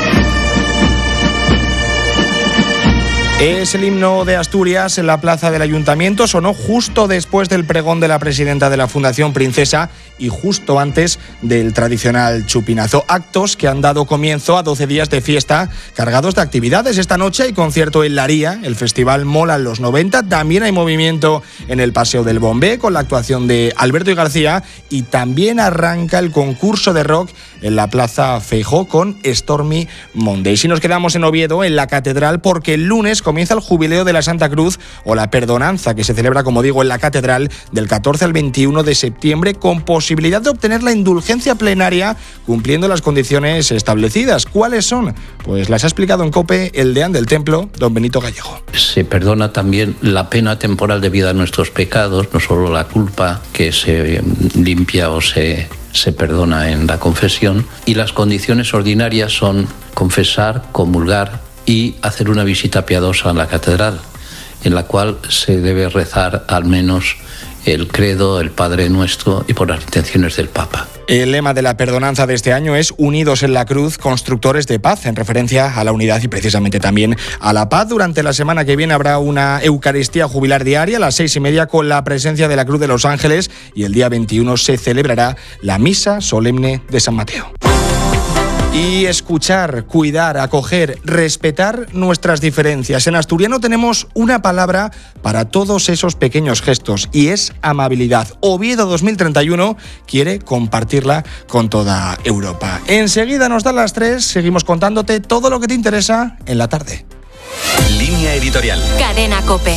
Es el himno de Asturias en la plaza del Ayuntamiento. Sonó justo después del pregón de la presidenta de la Fundación Princesa y justo antes del tradicional chupinazo. Actos que han dado comienzo a 12 días de fiesta cargados de actividades. Esta noche hay concierto en Laría, el festival Mola en los 90. También hay movimiento en el Paseo del Bombé con la actuación de Alberto y García. Y también arranca el concurso de rock en la Plaza Feijóo con Stormy Monday. Si nos quedamos en Oviedo, en la Catedral, porque el lunes comienza el Jubileo de la Santa Cruz o la Perdonanza, que se celebra, como digo, en la Catedral del 14 al 21 de septiembre, con posibilidad de obtener la indulgencia plenaria cumpliendo las condiciones establecidas. ¿Cuáles son? Pues las ha explicado en COPE el deán del templo, don Benito Gallego. Se perdona también la pena temporal debida a nuestros pecados, no solo la culpa, que se limpia o se perdona en la confesión, y las condiciones ordinarias son confesar, comulgar y hacer una visita piadosa a la catedral, en la cual se debe rezar al menos el credo, el Padre Nuestro y por las intenciones del Papa. El lema de la perdonanza de este año es Unidos en la Cruz, constructores de paz, en referencia a la unidad y precisamente también a la paz. Durante la semana que viene habrá una Eucaristía jubilar diaria a las 6:30 con la presencia de la Cruz de los Ángeles y el día 21 se celebrará la Misa Solemne de San Mateo. Y escuchar, cuidar, acoger, respetar nuestras diferencias. En asturiano tenemos una palabra para todos esos pequeños gestos y es amabilidad. Oviedo 2031 quiere compartirla con toda Europa. Enseguida nos dan las 3, seguimos contándote todo lo que te interesa en la tarde. Línea editorial. Cadena COPE.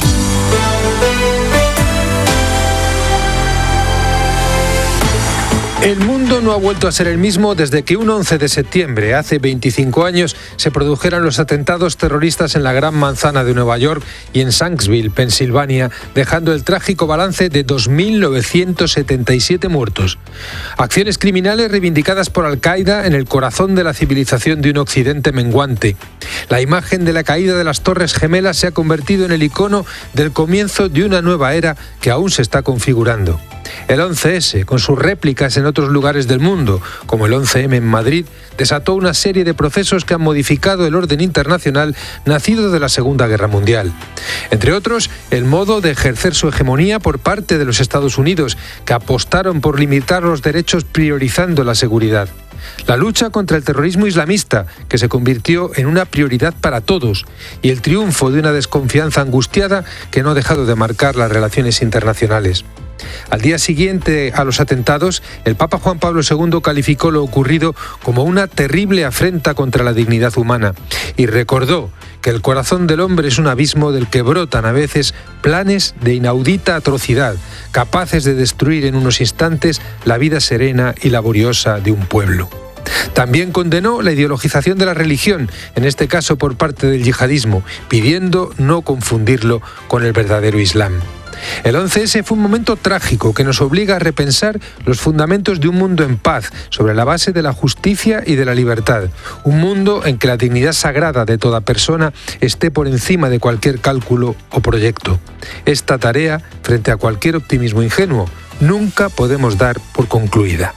El mundo no ha vuelto a ser el mismo desde que un 11 de septiembre, hace 25 años, se produjeran los atentados terroristas en la Gran Manzana de Nueva York y en Shanksville, Pensilvania, dejando el trágico balance de 2.977 muertos. Acciones criminales reivindicadas por Al-Qaeda en el corazón de la civilización de un occidente menguante. La imagen de la caída de las Torres Gemelas se ha convertido en el icono del comienzo de una nueva era que aún se está configurando. El 11S, con sus réplicas en otros lugares del mundo, como el 11M en Madrid, desató una serie de procesos que han modificado el orden internacional nacido de la Segunda Guerra Mundial. Entre otros, el modo de ejercer su hegemonía por parte de los Estados Unidos, que apostaron por limitar los derechos priorizando la seguridad. la lucha contra el terrorismo islamista, que se convirtió en una prioridad para todos, y el triunfo de una desconfianza angustiada que no ha dejado de marcar las relaciones internacionales. Al día siguiente a los atentados, el Papa Juan Pablo II calificó lo ocurrido como una terrible afrenta contra la dignidad humana y recordó que el corazón del hombre es un abismo del que brotan a veces planes de inaudita atrocidad, capaces de destruir en unos instantes la vida serena y laboriosa de un pueblo. También condenó la ideologización de la religión, en este caso por parte del yihadismo, pidiendo no confundirlo con el verdadero Islam. El 11S fue un momento trágico que nos obliga a repensar los fundamentos de un mundo en paz, sobre la base de la justicia y de la libertad. Un mundo en que la dignidad sagrada de toda persona esté por encima de cualquier cálculo o proyecto. Esta tarea, frente a cualquier optimismo ingenuo, nunca podemos dar por concluida.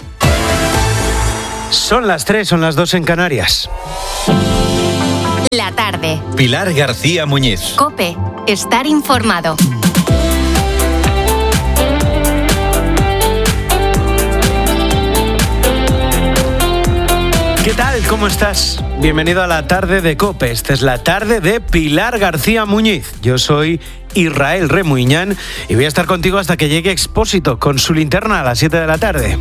Son las 3, son las 2 en Canarias. La tarde. Pilar García Muñiz. COPE. Estar informado. ¿Qué tal? ¿Cómo estás? Bienvenido a la tarde de COPE. Esta es la tarde de Pilar García Muñiz. Yo soy Israel Remuñán y voy a estar contigo hasta que llegue Expósito con su linterna a las 7 de la tarde.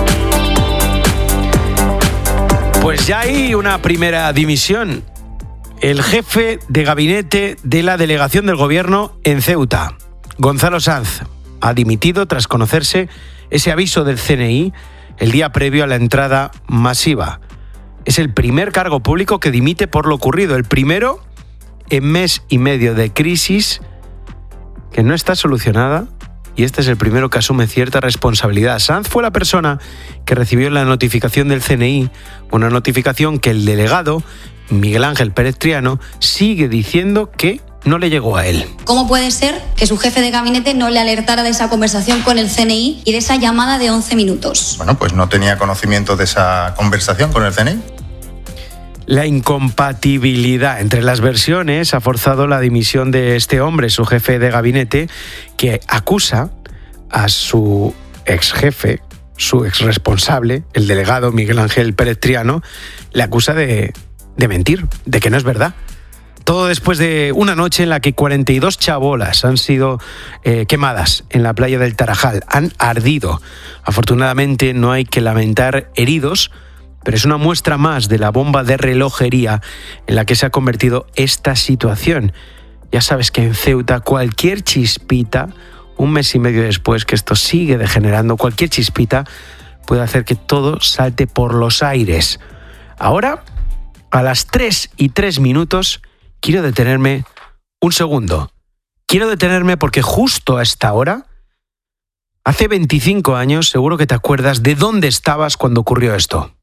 Pues ya hay una primera dimisión. El jefe de gabinete de la delegación del gobierno en Ceuta, Gonzalo Sanz, ha dimitido tras conocerse ese aviso del CNI el día previo a la entrada masiva. Es el primer cargo público que dimite por lo ocurrido, el primero en mes y medio de crisis que no está solucionada, y este es el primero que asume cierta responsabilidad. Sanz fue la persona que recibió la notificación del CNI, una notificación que el delegado, Miguel Ángel Pérez Triano, sigue diciendo que no le llegó a él. ¿Cómo puede ser que su jefe de gabinete no le alertara de esa conversación con el CNI y de esa llamada de 11 minutos? Bueno, pues no tenía conocimiento de esa conversación con el CNI. La incompatibilidad entre las versiones ha forzado la dimisión de este hombre, su jefe de gabinete, que acusa a su exjefe, su exresponsable, el delegado Miguel Ángel Pérez Triano, le acusa de mentir, de que no es verdad. Todo después de una noche en la que 42 chabolas han sido quemadas en la playa del Tarajal, han ardido. Afortunadamente no hay que lamentar heridos, pero es una muestra más de la bomba de relojería en la que se ha convertido esta situación. Ya sabes que en Ceuta cualquier chispita, un mes y medio después que esto sigue degenerando, cualquier chispita puede hacer que todo salte por los aires. Ahora, a las 3:03, quiero detenerme un segundo. Quiero detenerme porque justo a esta hora, hace 25 años, seguro que te acuerdas de dónde estabas cuando ocurrió esto.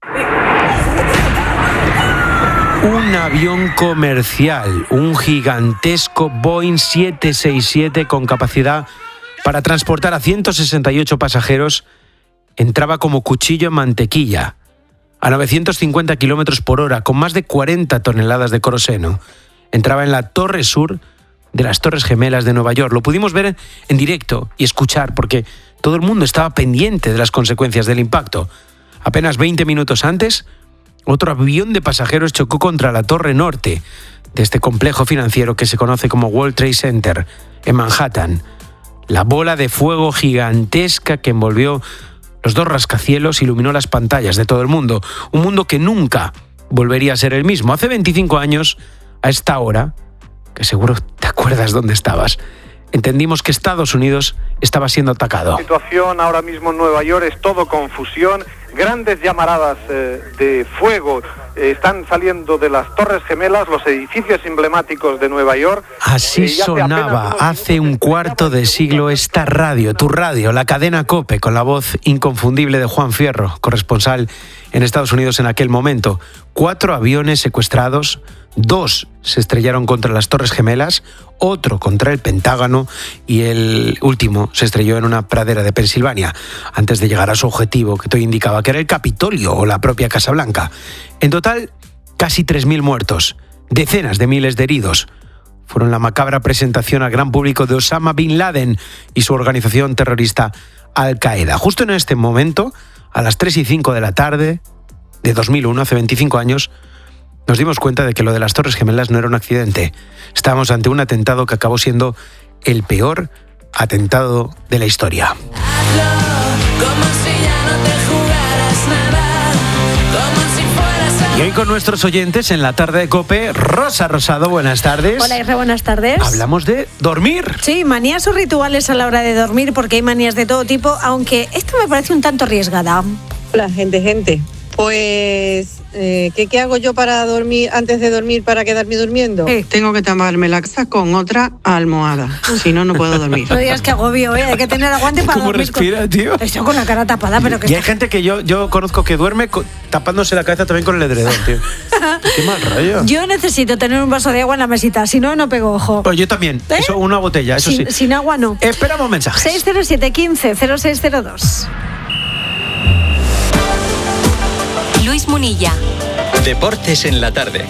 Un avión comercial, un gigantesco Boeing 767 con capacidad para transportar a 168 pasajeros, entraba como cuchillo en mantequilla, a 950 kilómetros por hora, con más de 40 toneladas de queroseno. Entraba en la torre sur de las Torres Gemelas de Nueva York. Lo pudimos ver en directo y escuchar porque todo el mundo estaba pendiente de las consecuencias del impacto. Apenas 20 minutos antes, otro avión de pasajeros chocó contra la torre norte de este complejo financiero que se conoce como World Trade Center, en Manhattan. La bola de fuego gigantesca que envolvió los dos rascacielos iluminó las pantallas de todo el mundo. Un mundo que nunca volvería a ser el mismo. Hace 25 años, a esta hora, que seguro te acuerdas dónde estabas, entendimos que Estados Unidos estaba siendo atacado. La situación ahora mismo en Nueva York es todo confusión. Grandes llamaradas de fuego están saliendo de las Torres Gemelas, los edificios emblemáticos de Nueva York. Así sonaba hace un cuarto de siglo esta radio, tu radio, la cadena COPE, con la voz inconfundible de Juan Fierro, corresponsal en Estados Unidos en aquel momento. 4 aviones secuestrados, 2 se estrellaron contra las Torres Gemelas, otro contra el Pentágono y el último se estrelló en una pradera de Pensilvania, antes de llegar a su objetivo, que te indicaba que era el Capitolio o la propia Casa Blanca. En total, casi 3.000 muertos, decenas de miles de heridos. Fueron la macabra presentación al gran público de Osama Bin Laden y su organización terrorista Al-Qaeda. Justo en este momento, a las 3:05 de de 2001, hace 25 años, nos dimos cuenta de que lo de las Torres Gemelas no era un accidente. Estábamos ante un atentado que acabó siendo el peor atentado de la historia. Y hoy con nuestros oyentes en la tarde de COPE, Rosa Rosado, buenas tardes. Hola, Isra, buenas tardes. Hablamos de dormir. Sí, manías o rituales a la hora de dormir, porque hay manías de todo tipo, aunque esto me parece un tanto arriesgada. Hola, gente. Pues, ¿qué hago yo para dormir, antes de dormir, para quedarme durmiendo? Tengo que taparme la casa con otra almohada, si no, no puedo dormir. No digas que agobio, hay que tener aguante para ¿Cómo dormir. ¿Cómo respira, tío? Eso con la cara tapada, pero que... Y hay gente que yo conozco que duerme tapándose la cabeza también con el edredón, tío. Qué mal rollo. Yo necesito tener un vaso de agua en la mesita, si no, no pego ojo. Pues yo también, eso, una botella, eso sí. Sin agua no. Esperamos mensajes. 607 15 0602. Luis Munilla. Deportes en la tarde.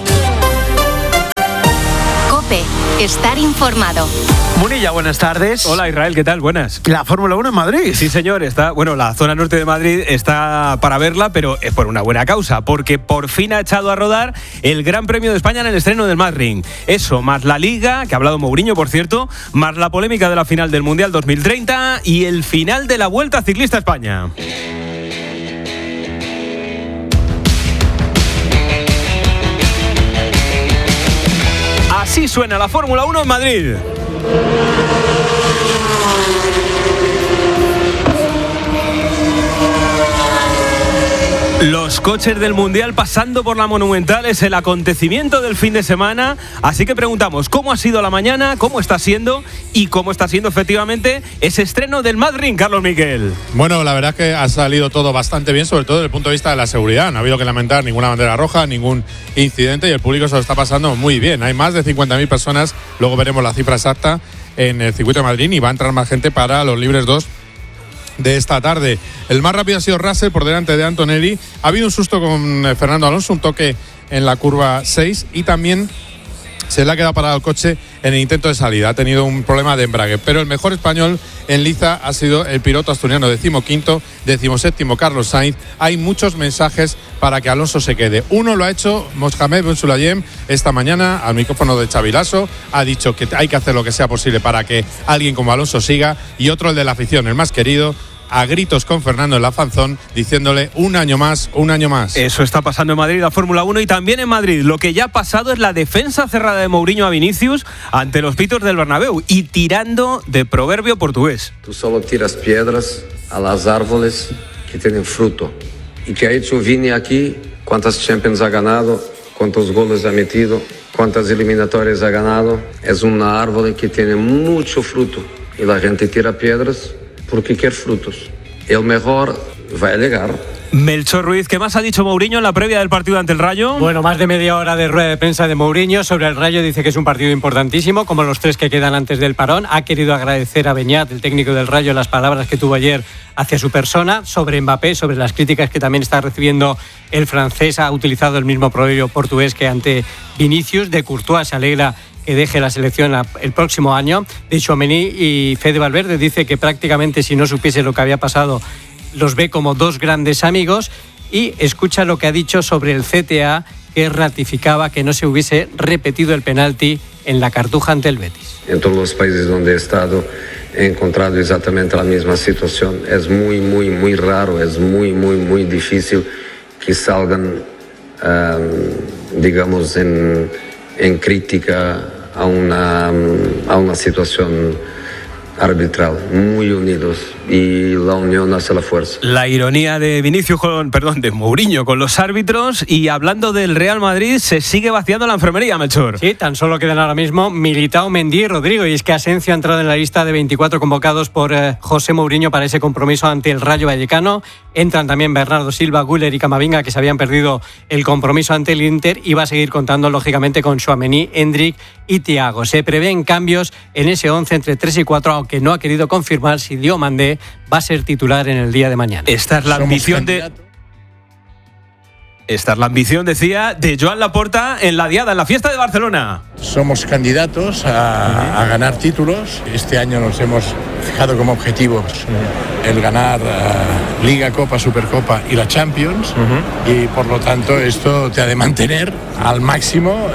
COPE. Estar informado. Munilla, buenas tardes. Hola, Israel, ¿qué tal? Buenas. La Fórmula 1 en Madrid. Sí, señor, la zona norte de Madrid está para verla, pero es por una buena causa, porque por fin ha echado a rodar el Gran Premio de España en el estreno del Madrid. Eso, más la Liga, que ha hablado Mourinho, por cierto, más la polémica de la final del Mundial 2030 y el final de la Vuelta Ciclista a España. Así suena la Fórmula 1 en Madrid. Los coches del Mundial pasando por la Monumental es el acontecimiento del fin de semana, así que preguntamos cómo ha sido la mañana, cómo está siendo y cómo está siendo efectivamente ese estreno del Madrid, Carlos Miquel. Bueno, la verdad es que ha salido todo bastante bien, sobre todo desde el punto de vista de la seguridad. No ha habido que lamentar ninguna bandera roja, ningún incidente y el público se lo está pasando muy bien. Hay más de 50.000 personas, luego veremos la cifra exacta, en el circuito de Madrid y va a entrar más gente para los libres 2 de esta tarde. El más rápido ha sido Russell por delante de Antonelli. Ha habido un susto con Fernando Alonso, un toque en la curva 6 y también se le ha quedado parado el coche en el intento de salida. Ha tenido un problema de embrague, pero el mejor español en liza ha sido el piloto asturiano 15º, 17º Carlos Sainz. Hay muchos mensajes para que Alonso se quede. Uno lo ha hecho Mohamed Ben Sulayem esta mañana al micrófono de Xavi Lasso. Ha dicho que hay que hacer lo que sea posible para que alguien como Alonso siga. Y otro, el de la afición, el más querido, a gritos con Fernando en la fanzón, diciéndole un año más. Eso está pasando en Madrid, la Fórmula 1, y también en Madrid. Lo que ya ha pasado es la defensa cerrada de Mourinho a Vinicius ante los pitos del Bernabéu y tirando de proverbio portugués. Tú solo tiras piedras a las árboles que tienen fruto. ¿Y qué ha hecho Vini aquí? ¿Cuántas Champions ha ganado? ¿Cuántos goles ha metido? ¿Cuántas eliminatorias ha ganado? Es una árbol que tiene mucho fruto y la gente tira piedras porque quiere frutos. El mejor va a llegar. Melchor Ruiz, ¿qué más ha dicho Mourinho en la previa del partido ante el Rayo? Bueno, más de media hora de rueda de prensa de Mourinho sobre el Rayo. Dice que es un partido importantísimo, como los 3 que quedan antes del parón. Ha querido agradecer a Beñat, el técnico del Rayo, las palabras que tuvo ayer hacia su persona, sobre Mbappé, sobre las críticas que también está recibiendo el francés. Ha utilizado el mismo proverbio portugués que ante Vinicius. De Courtois se alegra que deje la selección el próximo año. De Tchouaméni y Fede Valverde dice que prácticamente si no supiese lo que había pasado los ve como 2 grandes amigos. Y escucha lo que ha dicho sobre el CTA, que ratificaba que no se hubiese repetido el penalti en la Cartuja ante el Betis. En todos los países donde he estado he encontrado exactamente la misma situación. Es muy, muy, muy raro, es muy, muy, muy difícil que salgan, digamos, en crítica a una situación arbitral, muy unidos, y la unión hace la fuerza. La ironía de de Mourinho con los árbitros. Y hablando del Real Madrid, se sigue vaciando la enfermería, Melchor. Sí, tan solo quedan ahora mismo Militao, Mendy y Rodrigo, y es que Asensio ha entrado en la lista de 24 convocados por José Mourinho para ese compromiso ante el Rayo Vallecano. Entran también Bernardo Silva, Güler y Camavinga, que se habían perdido el compromiso ante el Inter, y va a seguir contando lógicamente con Tchouaméni, Endrick y Thiago. Se prevén cambios en ese 11 entre 3 y 4, aunque no ha querido confirmar si Diomandé va a ser titular en el día de mañana. Esta es la ambición, decía, de Joan Laporta en la Diada, en la fiesta de Barcelona. Somos candidatos a ganar títulos. Este año nos hemos fijado como objetivos el ganar Liga, Copa, Supercopa y la Champions. Y por lo tanto esto te ha de mantener al máximo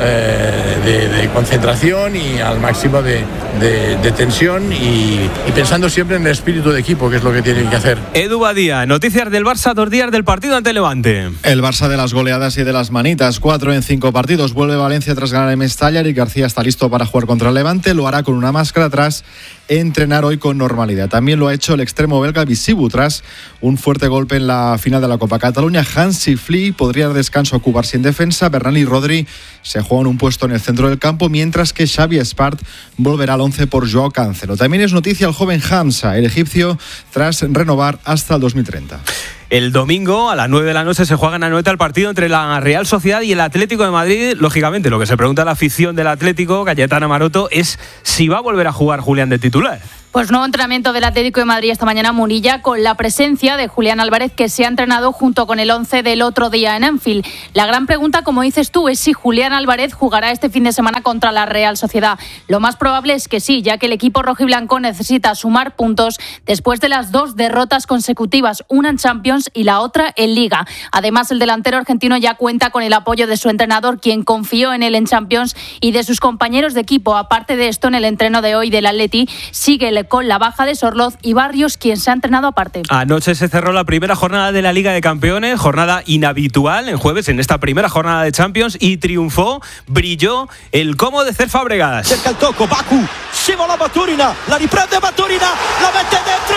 de concentración y al máximo de tensión y pensando siempre en el espíritu de equipo, que es lo que tienen que hacer. Edu Badía, noticias del Barça 2 días del partido ante Levante. El Barça de las goleadas y de las manitas, 4 en 5 partidos. Vuelve Valencia tras ganar en Mestalla y García está listo para jugar contra el Levante. Lo hará con una máscara tras entrenar hoy con normalidad. También lo ha hecho el extremo belga Visibu tras un fuerte golpe en la final de la Copa Cataluña. Hansi Flick podría dar descanso a Cubarsí en defensa. Bernal y Rodri se juegan un puesto en el centro del campo, mientras que Xavi Espart volverá al 11 por Joao Cancelo. También es noticia el joven Hamza, el egipcio, tras renovar hasta el 2030. El domingo a las 9 de la noche se juega en Anoeta el partido entre la Real Sociedad y el Atlético de Madrid. Lógicamente, lo que se pregunta a la afición del Atlético, Cayetana Maroto, es si va a volver a jugar Julián de titular. Pues nuevo entrenamiento del Atlético de Madrid esta mañana en Munilla, con la presencia de Julián Álvarez, que se ha entrenado junto con el 11 del otro día en Anfield. La gran pregunta, como dices tú, es si Julián Álvarez jugará este fin de semana contra la Real Sociedad. Lo más probable es que sí, ya que el equipo rojiblanco necesita sumar puntos después de las 2 derrotas consecutivas, una en Champions y la otra en Liga. Además, el delantero argentino ya cuenta con el apoyo de su entrenador, quien confió en él en Champions, y de sus compañeros de equipo. Aparte de esto, en el entreno de hoy del Atleti sigue con la baja de Sorloz y Barrios, quien se ha entrenado aparte. Anoche se cerró la primera jornada de la Liga de Campeones, jornada inhabitual en jueves en esta primera jornada de Champions, y triunfó, brilló el Como de Cesc Fábregas. Cerca il tocco, Baku, scivola Baturina, la riprende Baturina, la mette dentro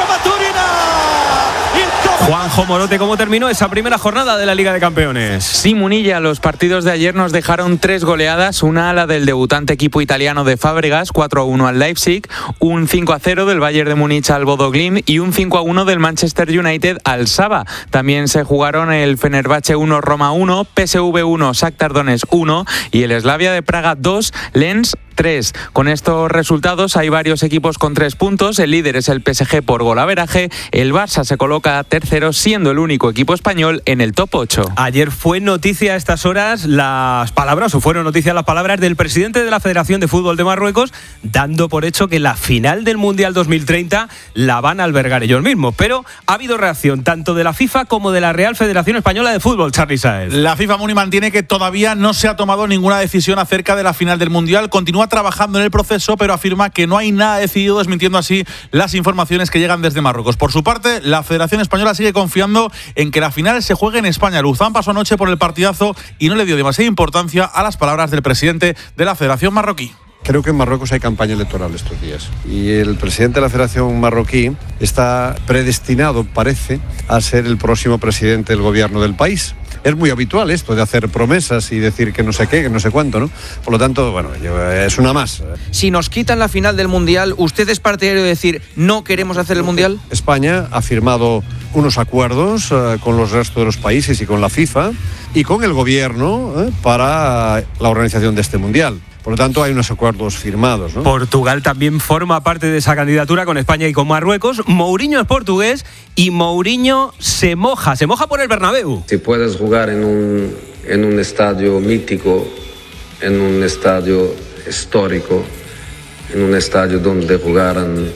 Baturina. Juanjo Morote, ¿cómo terminó esa primera jornada de la Liga de Campeones? Sí, Munilla, los partidos de ayer nos dejaron 3 goleadas, una a la del debutante equipo italiano de Fábregas, 4-1 al Leipzig, un 5-0 del Bayern de Múnich al Bodo Glimt y un 5-1 del Manchester United al Saba. También se jugaron el Fenerbahce 1, Roma 1, PSV 1, Shakhtar Donetsk 1 y el Slavia de Praga 2, Lens 3. Con estos resultados hay varios equipos con 3 puntos. El líder es el PSG por golaveraje. El Barça se coloca tercero, siendo el único equipo español en el top 8. Ayer fue noticia a estas horas fueron noticias las palabras del presidente de la Federación de Fútbol de Marruecos, dando por hecho que la final del Mundial 2030 la van a albergar ellos mismos. Pero ha habido reacción tanto de la FIFA como de la Real Federación Española de Fútbol, Charly Sáez. La FIFA, Muni, mantiene que todavía no se ha tomado ninguna decisión acerca de la final del Mundial. Continúa trabajando en el proceso, pero afirma que no hay nada decidido, desmintiendo así las informaciones que llegan desde Marruecos. Por su parte, la Federación Española sigue confiando en que la final se juegue en España. Luzán pasó anoche por el partidazo y no le dio demasiada importancia a las palabras del presidente de la Federación marroquí. Creo que en Marruecos hay campaña electoral estos días y el presidente de la Federación marroquí está predestinado, parece, a ser el próximo presidente del gobierno del país. Es muy habitual esto de hacer promesas y decir que no sé qué, que no sé cuánto, ¿no? Por lo tanto, bueno, es una más. Si nos quitan la final del Mundial, ¿usted es partidario de decir no queremos hacer el Mundial? España ha firmado unos acuerdos con los restos de los países y con la FIFA y con el gobierno para la organización de este Mundial. Por lo tanto, hay unos acuerdos firmados, ¿no? Portugal también forma parte de esa candidatura con España y con Marruecos. Mourinho es portugués y Mourinho se moja por el Bernabéu. Si puedes jugar en un estadio mítico, en un estadio histórico, en un estadio donde jugaran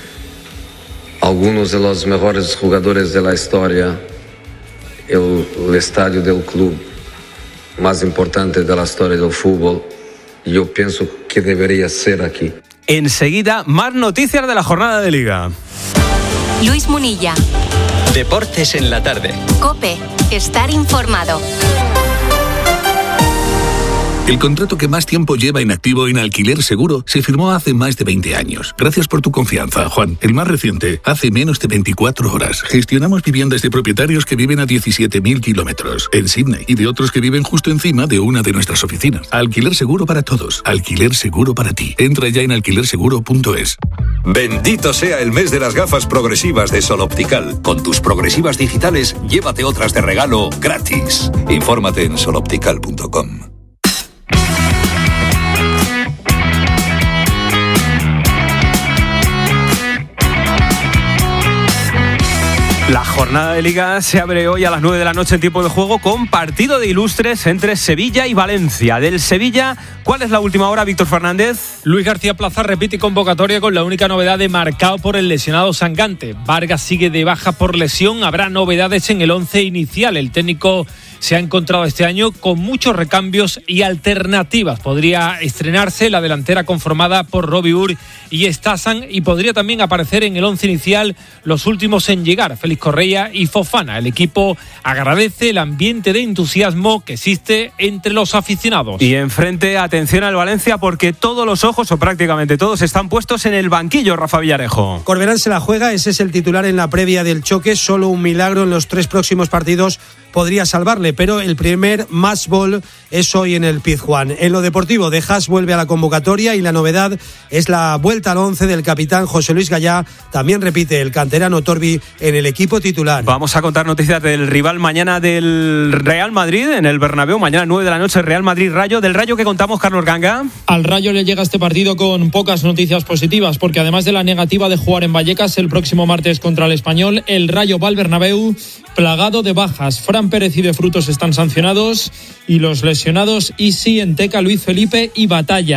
algunos de los mejores jugadores de la historia, el estadio del club más importante de la historia del fútbol, yo pienso que debería ser aquí. Enseguida, más noticias de la jornada de Liga. Luis Munilla. Deportes en la tarde. COPE. Estar informado. El contrato que más tiempo lleva inactivo en Alquiler Seguro se firmó hace más de 20 años. Gracias por tu confianza, Juan. El más reciente, hace menos de 24 horas. Gestionamos viviendas de propietarios que viven a 17.000 kilómetros en Sydney y de otros que viven justo encima de una de nuestras oficinas. Alquiler Seguro para todos. Alquiler Seguro para ti. Entra ya en alquilerseguro.es. Bendito sea el mes de las gafas progresivas de Sol Optical. Con tus progresivas digitales, llévate otras de regalo gratis. Infórmate en soloptical.com. La jornada de Liga se abre hoy a las 9 de la noche en tiempo de juego con partido de ilustres entre Sevilla y Valencia. Del Sevilla, ¿cuál es la última hora, Víctor Fernández? Luis García Plaza repite convocatoria con la única novedad de marcado por el lesionado Sangante. Vargas sigue de baja por lesión. Habrá novedades en el 11 inicial. El técnico se ha encontrado este año con muchos recambios y alternativas. Podría estrenarse la delantera conformada por Robbie Ur y Stasan, y podría también aparecer en el 11 inicial los últimos en llegar, Félix Correa y Fofana. El equipo agradece el ambiente de entusiasmo que existe entre los aficionados. Y enfrente, atención al Valencia, porque todos los ojos, o prácticamente todos, están puestos en el banquillo, Rafa Villarejo. Corberán se la juega, ese es el titular en la previa del choque. Solo un milagro en los 3 próximos partidos podría salvarle, pero el primer match ball es hoy en el Pizjuán. En lo deportivo, De Haas vuelve a la convocatoria y la novedad es la vuelta al 11 del capitán José Luis Gallá. También repite el canterano Torbi en el equipo titular. Vamos a contar noticias del rival mañana del Real Madrid en el Bernabéu. Mañana 9 de la noche, Real Madrid-Rayo. Del Rayo, ¿qué contamos, Carlos Ganga? Al Rayo le llega este partido con pocas noticias positivas, porque además de la negativa de jugar en Vallecas el próximo martes contra el Español, el Rayo va al Bernabéu plagado de bajas. Fran Pérez y De Frutos están sancionados, y los lesionados Isi, Enteca, Luis Felipe y Batalla.